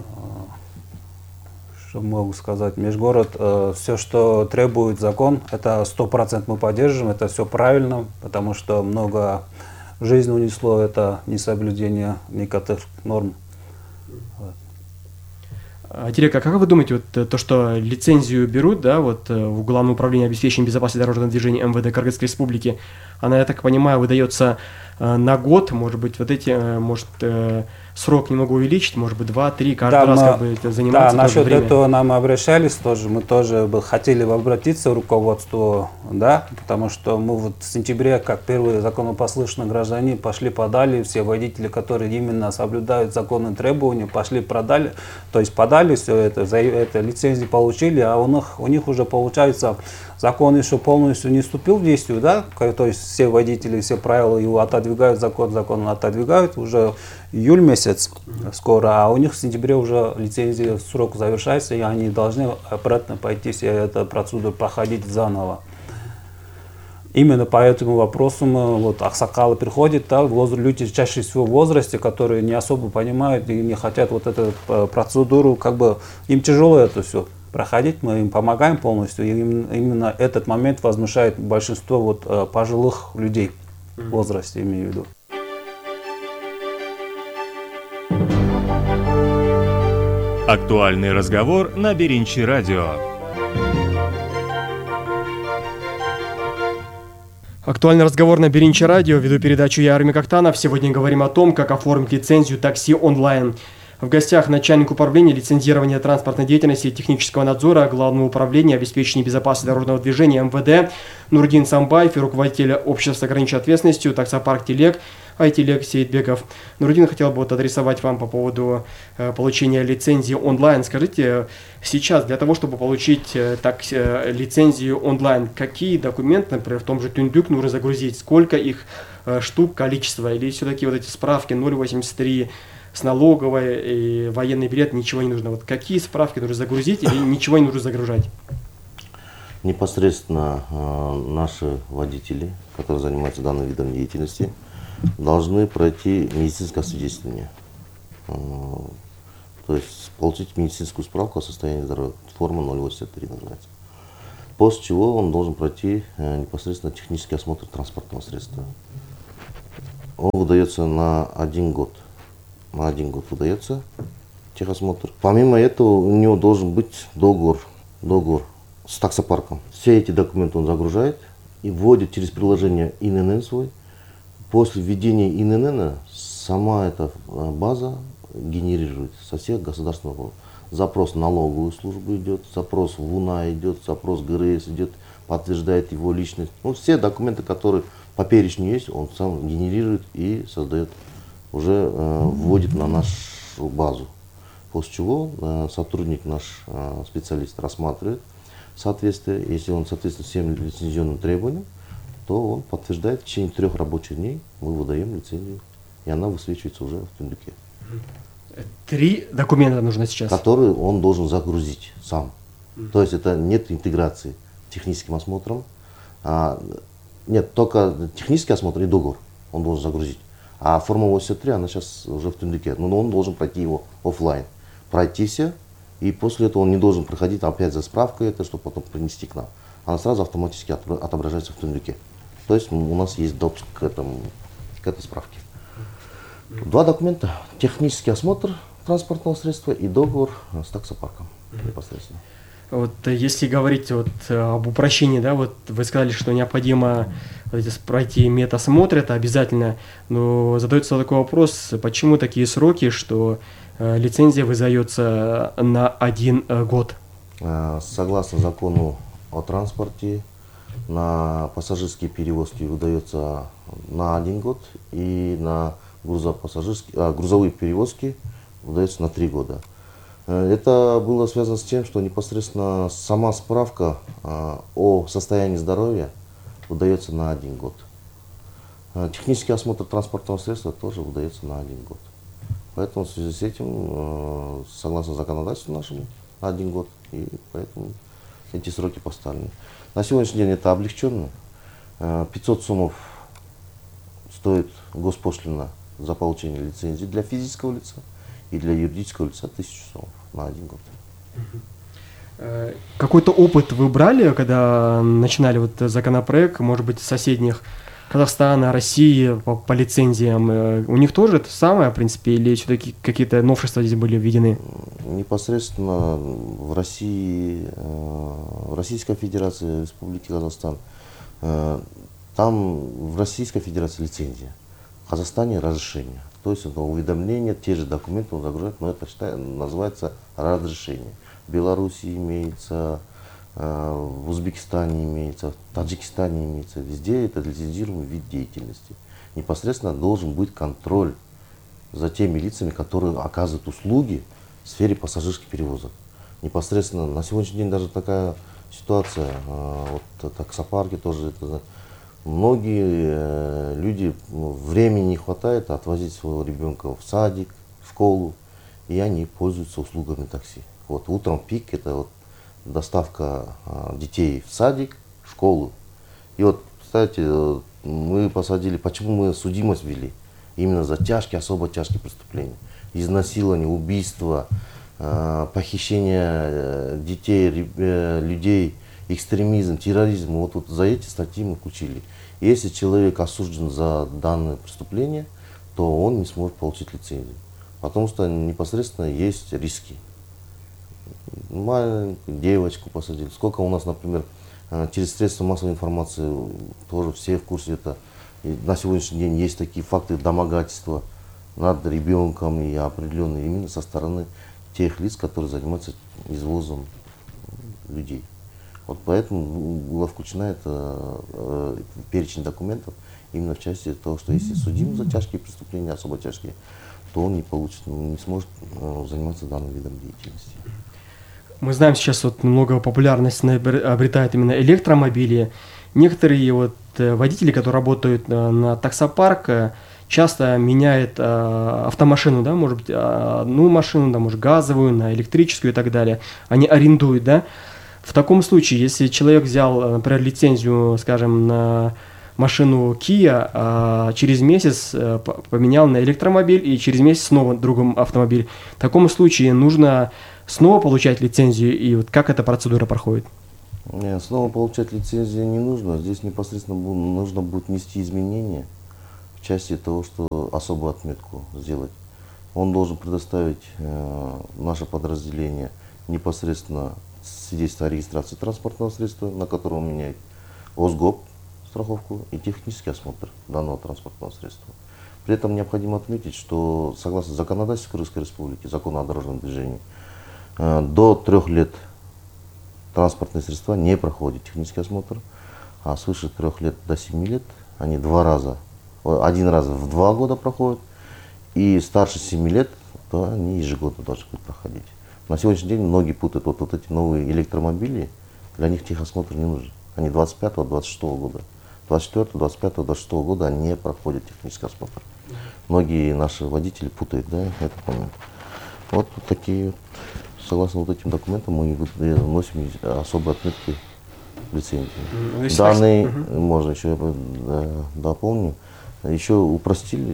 Что могу сказать? Межгород, э, все, что требует закон, это сто процентов мы поддерживаем, это все правильно, потому что много жизни унесло, это несоблюдение некоторых норм. Вот. Атилек, а как вы думаете, вот то, что лицензию берут, да, вот в Главное управление обеспечения безопасности дорожного движения МВД Кыргызской Республики, она, я так понимаю, выдается э, на год, может быть, вот эти, э, может, э, срок немного увеличить, может быть, два-три, каждый да, раз мы, как бы это заниматься. Да, насчет время. этого нам обращались тоже, мы тоже бы хотели обратиться к руководству, да, потому что мы вот в сентябре, как первые законопослушные граждане, пошли подали, все водители, которые именно соблюдают законные требования, пошли продали, то есть подали все это, за это лицензии получили, а у них, у них уже получается закон еще полностью не вступил в действие, да, то есть все водители, все правила его отодвигают, закон, закон отодвигают, уже июль месяц скоро, а у них в сентябре уже лицензия, срок завершается, и они должны обратно пойти все эту процедуру проходить заново. Именно по этому вопросу мы, вот, аксакалы приходят, да, люди чаще всего в возрасте, которые не особо понимают и не хотят вот эту процедуру, как бы им тяжело это все проходить, мы им помогаем полностью, и именно этот момент возмущает большинство вот пожилых людей в возрасте, имею в виду. Актуальный разговор на Беринчи радио. Актуальный разговор на Беринчи радио. Веду передачу я, Эрмек Актанов. Сегодня говорим о том, как оформить лицензию такси онлайн. В гостях начальник управления лицензирования транспортной деятельности и технического надзора Главного управления обеспечения безопасности дорожного движения МВД Нурдин Самбаев и руководитель общества с ограниченной ответственностью таксопарк Тилек Айтилек Сейтбеков. Нурудин, хотел бы вот адресовать вам по поводу э, получения лицензии онлайн. Скажите, сейчас для того, чтобы получить э, так, э, лицензию онлайн, какие документы, например, в том же Түндүк нужно загрузить? Сколько их э, штук, количество? Или все-таки вот эти справки ноль восемьдесят три с налоговой и военный билет, ничего не нужно? Вот какие справки нужно загрузить или ничего не нужно загружать? Непосредственно э, наши водители, которые занимаются данным видом деятельности, должны пройти медицинское освидетельствование. Э, то есть получить медицинскую справку о состоянии здоровья. Форма ноль восемьдесят три называется. После чего он должен пройти э, непосредственно технический осмотр транспортного средства. Он выдается на один год. На один год выдается техосмотр. Помимо этого у него должен быть договор. договор с таксопарком. Все эти документы он загружает и вводит через приложение ай эн эн эн свой. После введения ай эн эн эн сама эта база генерирует со всех государственных органов. Запрос в налоговую службу идет, запрос в УНА идет, запрос гэ эр эс идет, подтверждает его личность. Ну, все документы, которые по перечню есть, он сам генерирует и создает, уже э, вводит на нашу базу. После чего э, сотрудник, наш э, специалист, рассматривает соответствие. Если он соответствует всем лицензионным требованиям, то он подтверждает, в течение трех рабочих дней мы выдаем лицензию, и она высвечивается уже в Түндүке. Три документа нужно сейчас? Которые он должен загрузить сам. Mm-hmm. То есть это нет интеграции техническим осмотром. А, нет, только технический осмотр и договор он должен загрузить. А форма восемьдесят три, она сейчас уже в Түндүке, но он должен пройти его офлайн. Пройти все. И после этого он не должен проходить опять за справкой, это, чтобы потом принести к нам. Она сразу автоматически отображается в Түндүке. То есть у нас есть допуск к, этому, к этой справке. Два документа. Технический осмотр транспортного средства и договор с таксопарком непосредственно. Вот если говорить вот об упрощении, да, вот вы сказали, что необходимо вот эти, пройти медосмотр, это обязательно, но задается такой вопрос, почему такие сроки, что э, лицензия выдается на один э, год? Согласно закону о транспорте, на пассажирские перевозки выдается на один год, и на грузопассажирские, а, грузовые перевозки выдается на три года. Это было связано с тем, что непосредственно сама справка а, о состоянии здоровья выдается на один год. А, технический осмотр транспортного средства тоже выдается на один год. Поэтому в связи с этим, а, согласно законодательству нашему, на один год, и поэтому эти сроки поставлены. На сегодняшний день это облегченно. А, пятьсот сомов стоит госпошлина за получение лицензии для физического лица, и для юридического лица тысячу сомов на один год. Какой-то опыт вы брали, когда начинали вот законопроект, может быть, соседних Казахстана, России по, по лицензиям? У них тоже это самое, в принципе, или все-таки какие-то новшества здесь были введены? Непосредственно в России, в Российской Федерации, Республике Казахстан, там в Российской Федерации лицензия, в Казахстане разрешение. То есть это уведомление, те же документы он загружает, но это считается, называется разрешение. В Беларуси имеется, в Узбекистане имеется, в Таджикистане имеется. Везде это лицензируемый вид деятельности. Непосредственно должен быть контроль за теми лицами, которые оказывают услуги в сфере пассажирских перевозок. Непосредственно на сегодняшний день даже такая ситуация, вот таксопарки тоже это. Многие люди, времени не хватает отвозить своего ребенка в садик, в школу, и они пользуются услугами такси. Вот утром пик, это вот доставка детей в садик, в школу. И вот, кстати, мы посадили, почему мы судимость ввели? Именно за тяжкие, особо тяжкие преступления. Изнасилование, убийство, похищение детей, людей, экстремизм, терроризм. Вот, вот за эти статьи мы включили. Если человек осужден за данное преступление, то он не сможет получить лицензию. Потому что непосредственно есть риски. Маленькую девочку посадили. Сколько у нас, например, через средства массовой информации, тоже все в курсе это. И на сегодняшний день есть такие факты домогательства над ребенком и определенные именно со стороны тех лиц, которые занимаются извозом людей. Вот поэтому была включена это э, перечень документов именно в части того, что если судим за тяжкие преступления, особо тяжкие, то он не получит, не сможет заниматься данным видом деятельности. Мы знаем, сейчас вот много популярности обретают именно электромобили. Некоторые вот водители, которые работают на таксопарк, часто меняют автомашину, да, может быть, одну машину, да, может, газовую, на электрическую и так далее. Они арендуют, да. В таком случае, если человек взял, например, лицензию, скажем, на машину Kia, а через месяц поменял на электромобиль и через месяц снова другой автомобиль, в таком случае нужно снова получать лицензию, и вот как эта процедура проходит? Нет, снова получать лицензию не нужно. Здесь непосредственно нужно будет внести изменения в части того, что особую отметку сделать. Он должен предоставить э, наше подразделение непосредственно свидетельство о регистрации транспортного средства, на котором он меняет, ОСГОП, страховку и технический осмотр данного транспортного средства. При этом необходимо отметить, что согласно законодательству Крымской Республики, закону о дорожном движении, э, до трех лет транспортные средства не проходят технический осмотр, а свыше трех лет до семи лет они два раза, один раз в два года проходят, и старше семи лет, то они ежегодно должны будут проходить. На сегодняшний день многие путают вот, вот эти новые электромобили, для них техосмотр не нужен. Они двадцать пятого — двадцать шестого года. двадцать четвёртого — двадцать пятого — двадцать шестого года они не проходят технический осмотр. Многие наши водители путают, да, этот момент. Вот такие, согласно вот этим документам, мы вносим особые отметки лицензии. Mm-hmm. Данные, mm-hmm. можно еще да, дополню, еще упростили.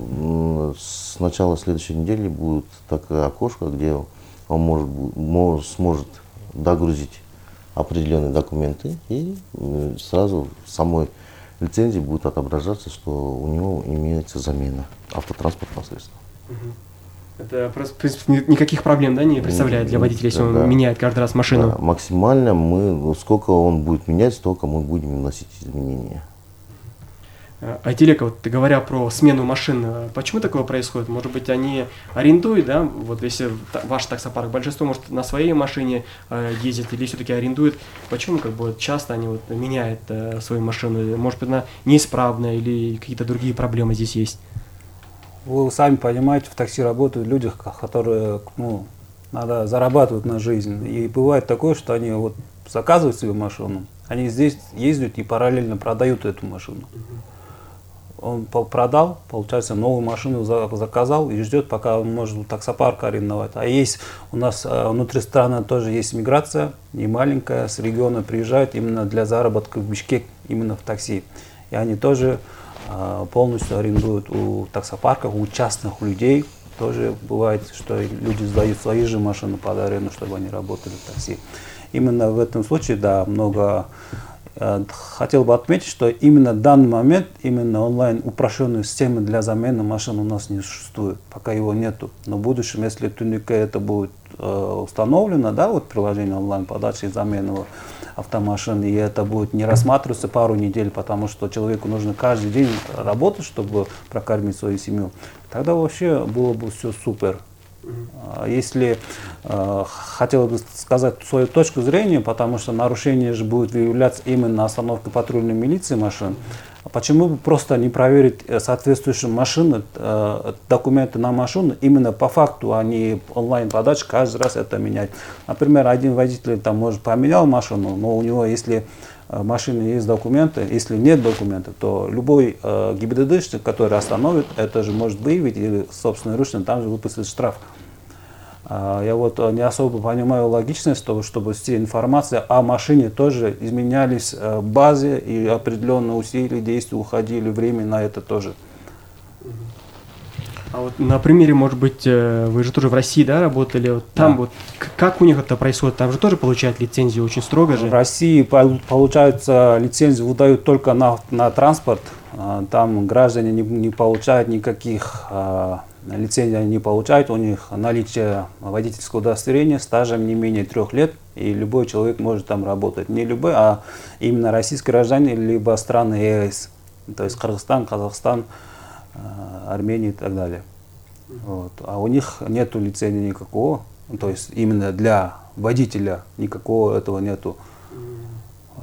С начала следующей недели будет такое окошко, где он может, может, сможет догрузить определенные документы, и сразу в самой лицензии будет отображаться, что у него имеется замена автотранспортного средства. Это просто, в принципе, никаких проблем, да, не представляет для водителя, если он да. меняет каждый раз машину? Да, максимально мы, сколько он будет менять, столько мы будем вносить изменения. Айтилека, вот говоря про смену машин, почему такое происходит? Может быть, они арендуют, да? Вот если ваш таксопарк, большинство, может, на своей машине э, ездит или все-таки арендует. Почему как бы часто они вот меняют э, свою машину? Может быть, она неисправная или какие-то другие проблемы здесь есть? Вы сами понимаете, в такси работают люди, которые, ну, надо зарабатывать на жизнь. И бывает такое, что они вот заказывают себе машину, они здесь ездят и параллельно продают эту машину. Он продал, получается, новую машину заказал и ждет, пока он может таксопарк арендовать. А есть у нас внутри страны тоже есть миграция, не маленькая, с региона приезжают именно для заработка в Бишкек, именно в такси. И они тоже полностью арендуют у таксопарков, у частных людей. Тоже бывает, что люди сдают свои же машины под аренду, чтобы они работали в такси. Именно в этом случае, да, много... Хотел бы отметить, что именно в данный момент, именно онлайн упрощенной системы для замены машин у нас не существует, пока его нету. Но в будущем, если Тунике это будет э, установлено, да, вот приложение онлайн подачи и замены автомашин, и это будет не рассматриваться пару недель, потому что человеку нужно каждый день работать, чтобы прокормить свою семью, тогда вообще было бы все супер. Если э, хотел бы сказать свою точку зрения, потому что нарушение же будет выявляться именно остановкой патрульной милиции машин, почему бы просто не проверить соответствующие машины, э, документы на машину именно по факту, а не онлайн-подача, каждый раз это менять. Например, один водитель там, может, поменял машину, но у него, если в машине есть документы, если нет документов, то любой э, ГИБДДшник, который остановит, это же может выявить и собственноручно там же выписать штраф. А, я вот не особо понимаю логичность того, чтобы все информация о машине тоже изменялись в базе и определенные усилия, действия уходили, время на это тоже. А вот на примере, может быть, вы же тоже в России, да, работали, вот там да. Вот как у них это происходит? Там же тоже получают лицензию очень строго же? В России, получается, лицензию выдают только на, на транспорт, там граждане не, не получают никаких лицензий, они не получают, у них наличие водительского удостоверения стажем не менее трех лет, и любой человек может там работать. Не любой, а именно российский гражданин, либо страны ЕС, то есть Кыргызстан, Казахстан, Армении и так далее. Вот. А у них нету лицензии никакого, то есть именно для водителя никакого этого нету.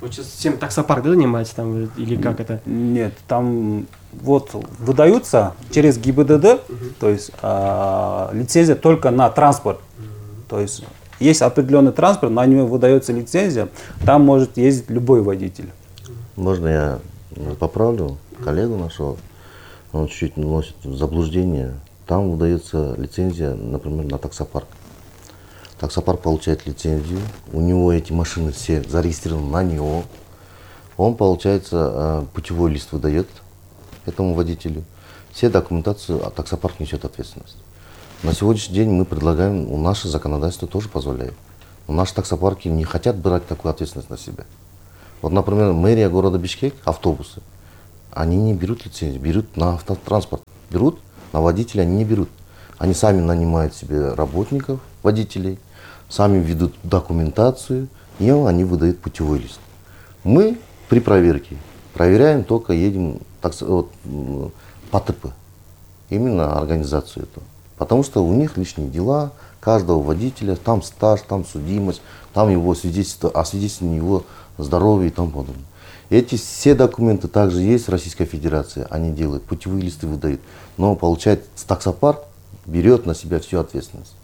Всем таксопарк, да, занимается там или как это? Нет, там вот выдаются через ГИБДД, uh-huh. то есть а, лицензия только на транспорт. Uh-huh. То есть есть определенный транспорт, на него выдается лицензия, там может ездить любой водитель. Можно я поправлю коллегу нашего, он чуть-чуть носит в заблуждение. Там выдается лицензия, например, на таксопарк. Таксопарк получает лицензию, у него эти машины все зарегистрированы на него. Он, получается, путевой лист выдает этому водителю. Все документацию, а таксопарк несет ответственность. На сегодняшний день мы предлагаем, у наше законодательство тоже позволяет. Но наши таксопарки не хотят брать такую ответственность на себя. Вот, например, мэрия города Бишкек, автобусы, они не берут лицензию, берут на автотранспорт. Берут, на водителя они не берут. Они сами нанимают себе работников, водителей, сами ведут документацию, и они выдают путевой лист. Мы при проверке проверяем только, едем так, вот, по ТП, именно организацию эту. Потому что у них лишние дела, каждого водителя, там стаж, там судимость, там его свидетельство, освидетельствование его здоровья и тому подобное. Эти все документы также есть в Российской Федерации, они делают, путевые листы выдают. Но получается, таксопарк берет на себя всю ответственность.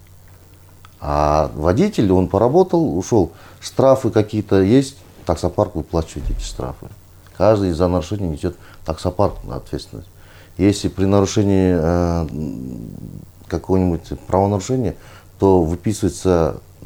А водитель, он поработал, ушел, штрафы какие-то есть, таксопарк выплачивает эти штрафы. Каждый за нарушение несет таксопарк на ответственность. Если при нарушении э, какого-нибудь правонарушения, то выписывается э,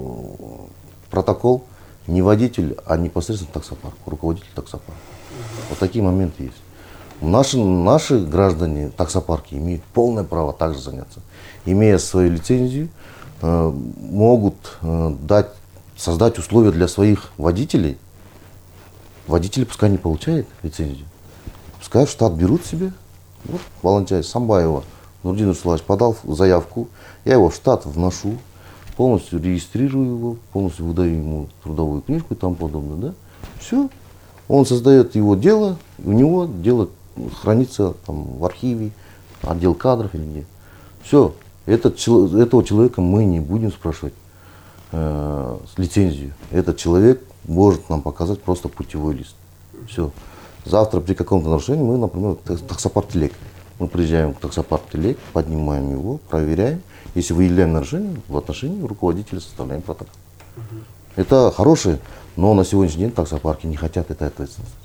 протокол не водитель, а непосредственно таксопарк, руководитель таксопарка. Вот такие моменты есть. Наши, наши граждане таксопарки имеют полное право также заняться. Имея свою лицензию, э, могут э, дать, создать условия для своих водителей. Водители пускай не получают лицензию. Пускай в штат берут себе. Вот волонтер Самбаева Нурдин Русланович подал заявку, я его в штат вношу, полностью регистрирую его, полностью выдаю ему трудовую книжку и тому подобное. Да? Все. Он создает его дело, у него дело хранится там, в архиве, отдел кадров или где. Все. Этот, этого человека мы не будем спрашивать э, лицензию. Этот человек может нам показать просто путевой лист. Все. Завтра при каком-то нарушении мы, например, таксопарк Телек. Мы приезжаем к таксопарк Телек, поднимаем его, проверяем. Если выявляем нарушение, в отношении руководителя составляем протокол. Uh-huh. Это хорошее, но на сегодняшний день таксопарки не хотят этой ответственности.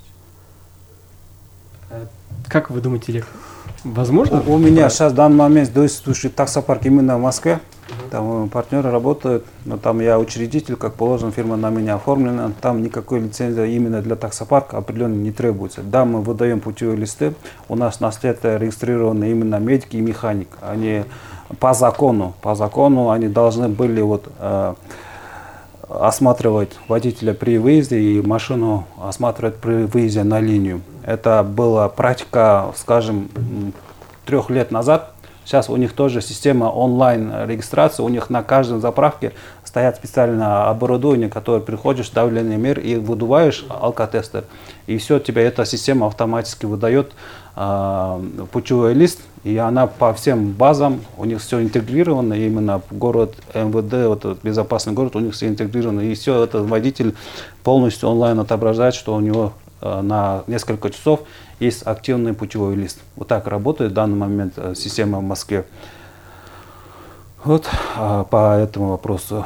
Как вы думаете, Олег, возможно? У, у меня сейчас в данный момент действующий таксопарк именно в Москве. Там партнеры работают, но там я учредитель, как положено, фирма на меня оформлена. Там никакой лицензии именно для таксопарка определенно не требуется. Да, мы выдаем путевые листы. У нас на след регистрированы именно медики и механик. Они по закону, по закону они должны были вот, э, осматривать водителя при выезде и машину осматривать при выезде на линию. Это была практика, скажем, трех лет назад. Сейчас у них тоже система онлайн-регистрации, у них на каждой заправке стоят специальное оборудование, которое приходишь, давление мер и выдуваешь алкотестер. И все, тебе эта система автоматически выдает э, путевой лист, и она по всем базам, у них все интегрировано, именно город МВД, вот этот безопасный город, у них все интегрировано, и все, этот водитель полностью онлайн отображает, что у него э, на несколько часов есть активный путевой лист. Вот так работает в данный момент э, система в Москве. Вот э, по этому вопросу.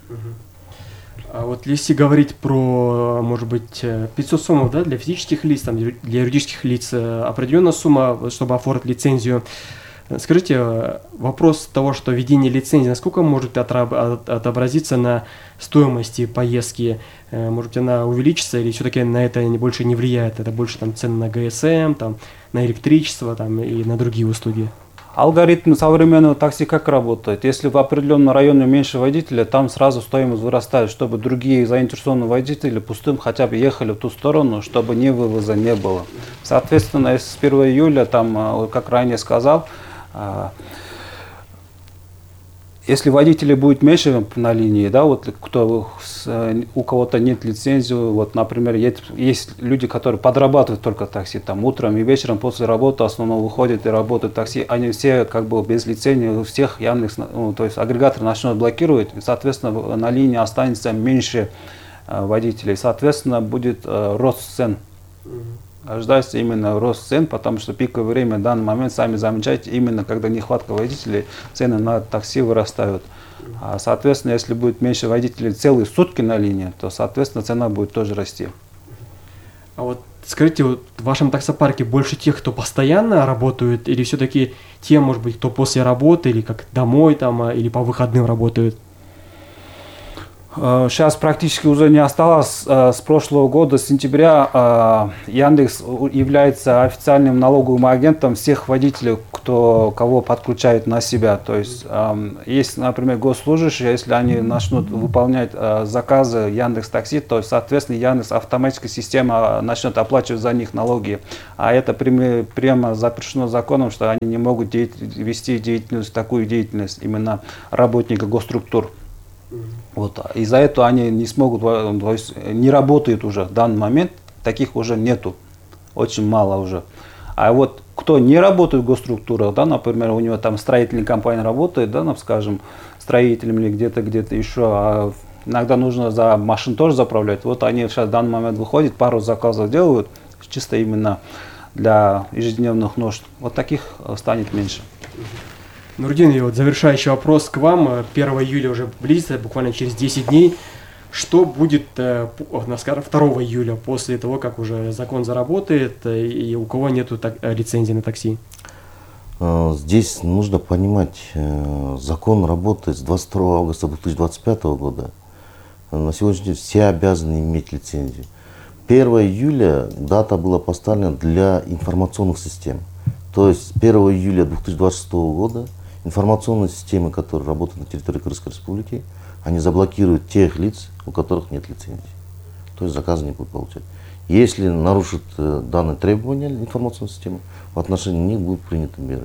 А вот если говорить про, может быть, пятьсот сомов, да, для физических лиц, там, для юридических лиц, определенная сумма, чтобы оформить лицензию. Скажите, вопрос того, что введение лицензии, насколько может отобразиться на стоимости поездки? Может быть, она увеличится или все-таки на это больше не влияет? Это больше там, цены на ГСМ, там, на электричество там, и на другие услуги? Алгоритм современного такси как работает? Если в определенном районе меньше водителя, там сразу стоимость вырастает, чтобы другие заинтересованные водители пустым хотя бы ехали в ту сторону, чтобы ни вывоза не было. Соответственно, если с первого июля, там, как ранее сказал, если водителей будет меньше на линии, да, вот кто, у кого-то нет лицензии, вот, например, есть, есть люди, которые подрабатывают только такси, там, утром и вечером после работы основного выходят и работают такси, они все как бы без лицензии, у всех Яндекс, ну, то есть агрегатор начнет блокировать, и, соответственно, на линии останется меньше водителей. Соответственно, будет рост цен. Ожидается именно рост цен, потому что пиковое время в данный момент, сами замечаете, именно когда нехватка водителей, цены на такси вырастают. А, соответственно, если будет меньше водителей целые сутки на линии, то, соответственно, цена будет тоже расти. А вот скажите, вот в вашем таксопарке больше тех, кто постоянно работают, или все-таки те, может быть, кто после работы, или как домой, там, или по выходным работают? Сейчас практически уже не осталось. С прошлого года, с сентября, Яндекс является официальным налоговым агентом всех водителей, кто, кого подключает на себя. То есть, есть, например, госслужащие, если они начнут выполнять заказы Яндекс.Такси, то, соответственно, Яндекс автоматическая система начнет оплачивать за них налоги. А это прямо, прямо запрещено законом, что они не могут деять, вести деятельность, такую деятельность именно работника госструктур. Вот. Из-за этого они не смогут, то есть не работают уже в данный момент, таких уже нету, очень мало уже. А вот кто не работает в госструктурах, да, например, у него там строительная компания работает, да, ну, скажем, строителем или где-то, где-то еще, а иногда нужно за машин тоже заправлять. Вот они сейчас в данный момент выходят, пару заказов делают, чисто именно для ежедневных нужд. Вот таких станет меньше. Нурдин, и вот завершающий вопрос к вам. первого июля уже близится, буквально через десять дней. Что будет, скажем, второго июля, после того, как уже закон заработает, и у кого нету так, лицензии на такси? Здесь нужно понимать, закон работает с двадцать второго августа две тысячи двадцать пятого года. На сегодняшний день все обязаны иметь лицензию. первого июля дата была поставлена для информационных систем. То есть первого июля две тысячи двадцать шестого года информационные системы, которые работают на территории Кыргызской Республики, они заблокируют тех лиц, у которых нет лицензии. То есть заказы не будут получать. Если нарушат данные требования информационной системы, в отношении них будут приняты меры.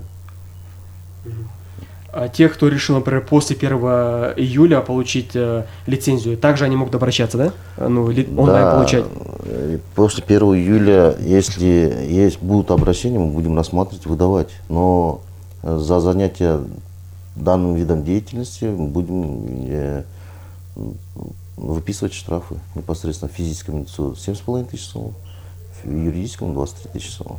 А тех, кто решил, например, после первого июля получить э, лицензию, также они могут обращаться, да? Ну, ли, онлайн да, получать? После первого июля, если есть, будут обращения, мы будем рассматривать, выдавать. Но за занятие данным видом деятельности мы будем э, выписывать штрафы непосредственно физическому лицу семь с половиной тысяч сомов, юридическому двадцать три тысячи сомов.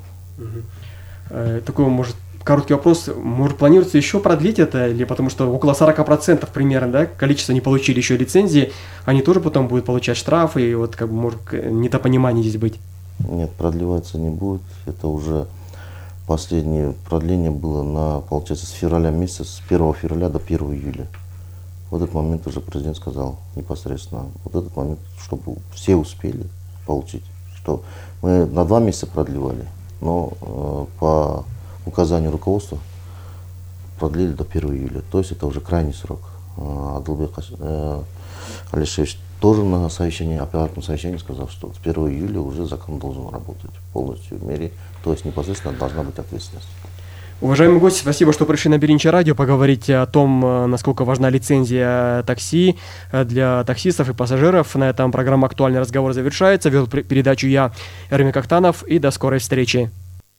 Угу. Такой, может, короткий вопрос. Может, планируется еще продлить это? Или потому что около сорок процентов примерно, да, количество не получили еще лицензии, они тоже потом будут получать штрафы, и вот, как бы, может, недопонимание здесь быть? Нет, продлеваться не будет. Это уже последнее продление было на, получается, с февраля месяца, с первого февраля до первого июля. В этот момент уже президент сказал непосредственно, вот этот момент, чтобы все успели получить. Что мы на два месяца продлевали, но э, по указанию руководства продлили до первого июля. То есть это уже крайний срок. Адылбек э, Алишевич тоже на совещании, оперативном совещании сказал, что с первого июля уже закон должен работать полностью в мере, то есть непосредственно должна быть ответственность. Уважаемые гости, спасибо, что пришли на Биринчи радио поговорить о том, насколько важна лицензия такси для таксистов и пассажиров. На этом программа «Актуальный разговор» завершается. Вел передачу я, Эрмек Актанов, и до скорой встречи.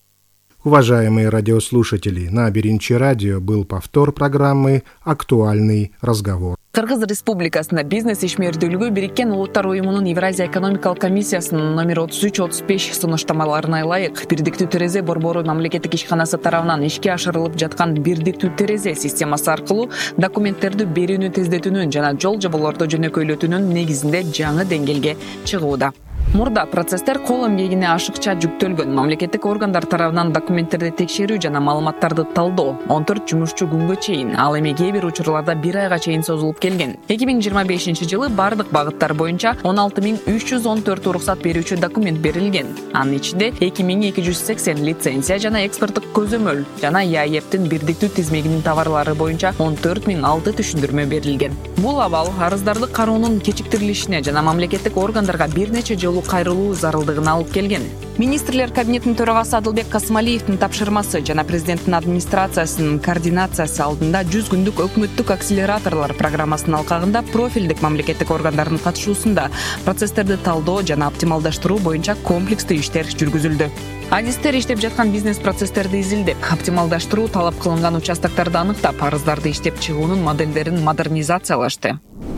Уважаемые радиослушатели, на Биринчи радио был повтор программы «Актуальный разговор». Кыргыз Республикасында бизнес ишмердүүлүгү Бириккен Улуттар уюмунун Евразия экономикалык комиссиясынын номер отуз үч отуз беш сунуштамаларына ылайык бирдиктүү терезе борбору мамлекеттик ишканасы тарабынан ишке ашырылып жаткан бирдиктүү терезе системасы аркылуу документтерди берүүнү тездетүүнүн жана жол жоболорду жөнөкөйлөтүүнүн негизинде жаңы деңгээлге чыгууда. Мурда процесстер кол эмгегине ашыкча жүктөлгөн. Мамлекеттик органдар тарабынан документтерди текшерүү жана маалыматтарды талдоо он төрт жумушчу күнгө чейин, ал эми кээ бир учурларда бир айга чейин созулуп келген. эки миң жыйырма бешинчи жылы бардык багыттар боюнча он алты миң үч жүз он төрт уруксат берүүчү документ берилген. Анын ичинде эки миң эки жүз сексен лицензия жана экспорттук көзөмөл жана ЯЭПтин бирдиктүү тизмегинин товарлары боюнча он төрт миң алты түшүндүрмө берилген. Бул абал арыздарды кароонун кечиктирилишине жана мамлекеттик органдарга бир нече жолу кайрылуу зарылдыгына алып келген. Министрлер кабинетинин төрагасы Адылбек Касымалиевдин тапшырмасы жана президенттин администрациясынын координациясы алдында жүз күндүк өкмөттүк акселераторлор программасынын алкагында профилдик мамлекеттик органдардын катышуусунда процесстерди талдоо жана оптималдаштыруу боюнча комплекстүү иштер жүргүзүлдү. Адистер иштеп жаткан бизнес процесстерди изилдеп, оптималдаштыруу талап кылынган участокторду аныктап, арыздарды иштеп чыгуунун моделдерин модернизациялашты.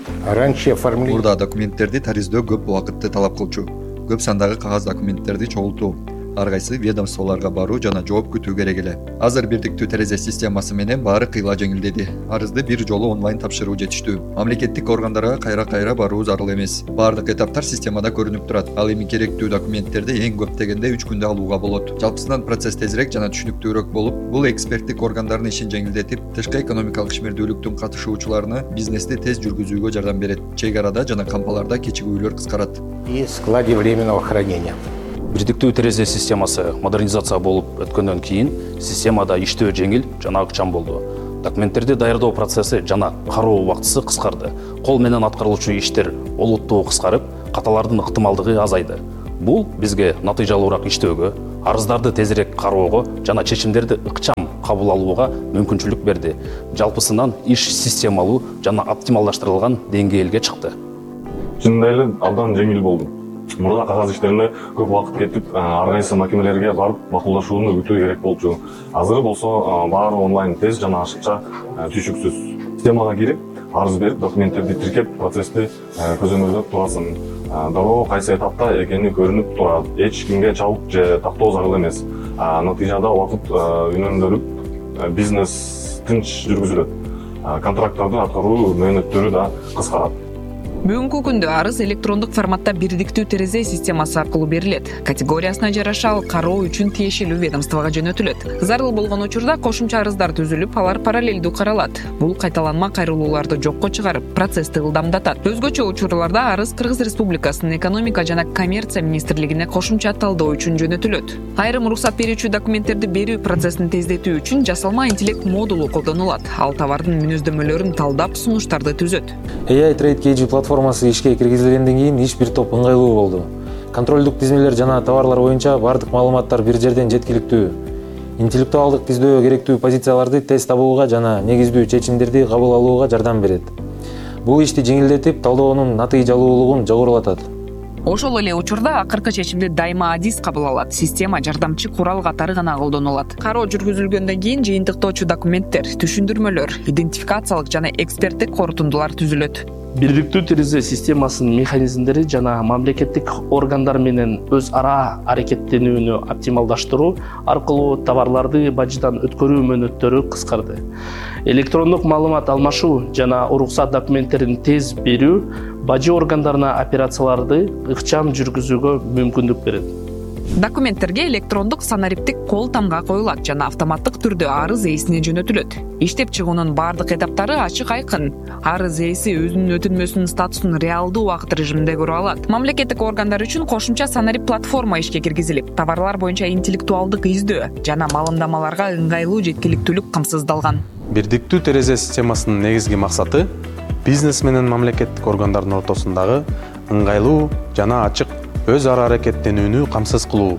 Раньше оформление... Мурда документтерди тариздөө көп убакытты талап кылчу. Көп сандагы кагаз документтерди чогултуу, ар кайсы ведомстволорго баруу жана жооп күтүү керек эле. Азыр бирдиктүү терезе системасы менен баары кыйла жеңилдеди. Арызды бир жолу онлайн тапшыруу жетиштүү. Мамлекеттик органдарга кайра-кайра баруу зарыл эмес. Баардык этаптар системада көрүнүп турат. Ал эми керектүү документтерди эң көп дегенде үч күндө алууга болот. Жалпысынан процесс тезирээк жана түшүнүктүүрөөк болуп, бул эксперттик органдардын ишин жеңилдетип, тышкы экономикалык ишмердүүлүктүн катышуучуларына бизнести тез жүргүзүүгө жардам берет. Чек арада жана кампаларда кечигүүлөр кыскарат. И складе временного хранения. Бирдиктүү терезе системасы модернизация болуп өткөндөн кийин системада иштөө жеңил жана ыкчам болду. Документтерди даярдоо процесси жана кароо убактысы кыскарды. Кол менен аткарылуучу иштер олуттуу кыскарып, каталардын ыктымалдыгы азайды. Бул бизге натыйжалуураак иштөөгө, арыздарды тезирээк кароого жана чечимдерди ыкчам кабыл алууга мүмкүнчүлүк берди. Жалпысынан иш системалуу жана оптималдаштырылган деңгээлге чыкты. Чындап эле абдан жеңил болду. Мурда кагаз иштерине көп убакыт кетип, ар кайсы макинелерге барып макулдашууну күтүү керек болчу. Азыр болсо баары онлайн, тез жана ашыкча, түйшүксүз. Системага кирип, арыз берип, документтерди тиркеп, процессти көзөмөлдөп турасың. Дароо кайсы этапта экени көрүнүп турат. Эч кимге чалып же тактоо зарыл эмес. Натыйжада убакыт үнөмдөлүп, бизнес тынч жүргүзүлөт. Контракттарды аткаруу мөөнөттөрү да кыскарат. Бүгүнкү күндө арыз электрондук форматта бирдиктүү терезе системасы аркылуу берилет. Категориясына жараша ал кароо үчүн тиешелүү ведомствого жөнөтүлөт. Зарыл болгон учурда кошумча арыздар түзүлүп, алар параллелдүү каралат. Бул кайталанма кайрылууларды жокко чыгарып, процессти ылдамдатат. Өзгөчө учурларда арыз Кыргыз Республикасынын экономика жана коммерция министрлигине кошумча талдоо үчүн жөнөтүлөт. Айрым уруксат берүүчү документтерди берүү процессин тездетүү үчүн жасалма интеллект модулу колдонулат. Ал товардын мүнөздөмөлөрүн талдап, сунуштарды түзөт. эй ай Trade кей джи платформасы ишке киргизилгенден кийин иш бир топ ыңгайлуу болду. Контролдук тизмелер жана товарлар боюнча бардык маалыматтар бир жерден жеткиликтүү. Интеллектуалдык тиздөө керектүү позицияларды тез табууга жана негиздүү чечимдерди кабыл алууга жардам берет. Бул ишти жеңилдетип, талдоонун натыйжалуулугун жогорулатат. Ошол эле учурда акыркы чечимди дайыма адис кабыл алат. Система жардамчы курал катары гана колдонулат. Кароо жүргүзүлгөндөн кийин жыйынтыктоочу документтер, түшүндүрмөлөр, идентификациялык жана эксперттик корутундулар түзүлөт. Бирдиктүү терезе системасынын механизмдери жана мамлекеттик органдар менен өз ара аракеттенүүнү оптималдаштыруу аркылуу товарларды бажыдан өткөрүү мөөнөттөрү кыскарды. Электрондук маалымат алмашуу жана уруксат документтерин тез берүү бажы органдарына операцияларды ыкчам жүргүзүүгө мүмкүндүк берет. Документтерге электрондук санариптик кол тамга коюлат жана автоматтык түрдө арыз ээсине жөнөтүлөт. Иштеп чыгуунун бардык эtaптары ачык айкын. Арыз ээси өзүнүн өтүнмөсүнүн статусун реалдуу убакыт режиминде көрө алат. Мамлекеттик органдар үчүн кошумча санарип платформа ишке киргизилип, товарлар боюнча интеллектуалдык издөө жана маалымдамаларга ыңгайлуу жеткиликтүүлүк камсыздалган. Бирдиктүү терезе системасынын негизги максаты бизнес менен мамлекеттик органдардын ортосундагы ыңгайлуу жана ачык өз ара аракеттенүүнү камсыз кылуу.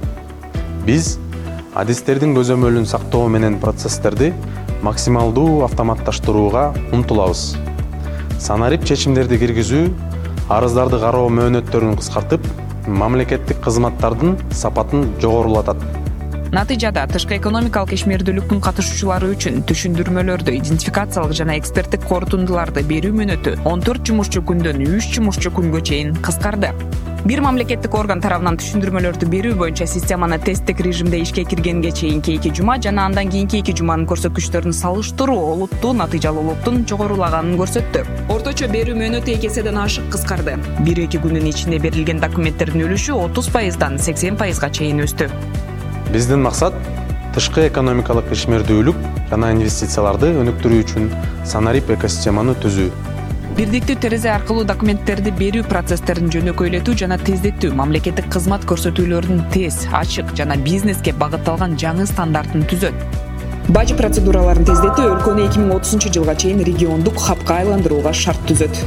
Биз адистердин көзөмөлүн сактоо менен процесстерди максималдуу автоматташтырууга умтулабыз. Санарип чечимдерди киргизүү, арыздарды кароо мөөнөттөрүн кыскартып, мамлекеттик кызматтардын сапатын жогорулатат. Натыйжада тышкы экономикалык ишмердүүлүктүн катышуучулары үчүн түшүндүрмөлөрдү, идентификациялык жана эксперттик корутундуларды берүү мөөнөтү он төрт жумушчу күндөн үч жумушчу күнгө чейин кыскарды. Бир мамлекеттик орган тарабынан түшүндүрмөлөрдү берүү боюнча системаны тесттик режимде ишке киргенге чейинки эки жума жана андан кийинки эки жуманын көрсөткүчтөрүн салыштыруу олуттуу натыйжалуулуктун жогорулаганын көрсөттү. Орточо берүү мөөнөтү эки эседен ашык кыскарды. бир эки күндүн ичинде берилген документтердин үлүшү отуз пайыздан сексен пайызга чейин өстү. Биздин максат тышкы экономикалык ишмердүүлүк жана инвестицияларды өнүктүрүү үчүн санарип экосистеманы түзүү. Бирдиктүү терезе аркылуу документтерди берүү процесстерин жөнөкөйлөтүү жана тездетүү, мамлекеттик кызмат көрсөтүүлөрүнүн тез, ачык жана бизнеске багытталган жаңы стандартын түзөт. Бажы процедураларын тездетүү өлкөнү эки миң отузунчу жылга чейин региондук хабка айландырууга шарт түзөт.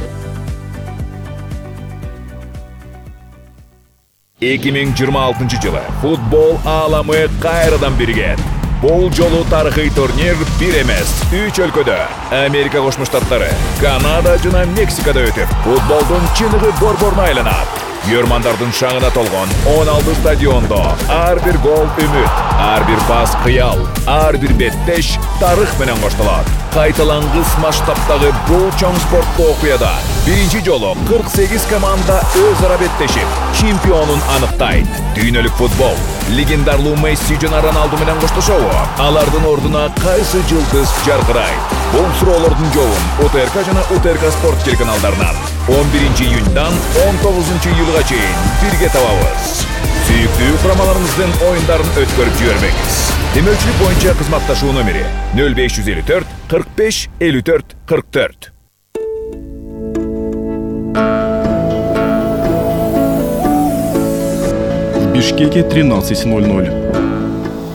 эки миң жыйырма алтынчы жылы футбол ааламы кайрадан биригет. Бул жолу тарыхый турнир бир эмес, үч өлкөдө, Америка Кошмо Штаттары, Канада жана Мексикада өтүп, футболдун чыныгы борборуна айланат. Йөрмандардын шаңына толгон он алты стадиондо ар бир гол үмүт, ар бир пас кыял, ар бир беттеш тарых менен коштолот. Кайталангыс масштабтагы бул чоң спорттуу окуяда биринчи жолу кырк сегиз команда өз ара беттешип, чемпионун аныктайт. Дүйнөлүк футбол легендарлуу Месси жана Роналду менен коштошобу? Алардын ордуна кайсы жылдыз жаркырайт? Бул суроолордун жообун УТРК жана УТРК спорт телеканалдарынан он биринчи июньдан он тогузунчу июлга чейин бирге табабыз. Сүйүктүү курамаларыбыздын оюндарын өткөрүп жибербеңиз. Демөөлчүлүк боюнча кызматташуу номери нөл беш жүз элүү төрт кырк беш элүү төрт кырк төрт. В Бишкеке тринадцать ноль ноль.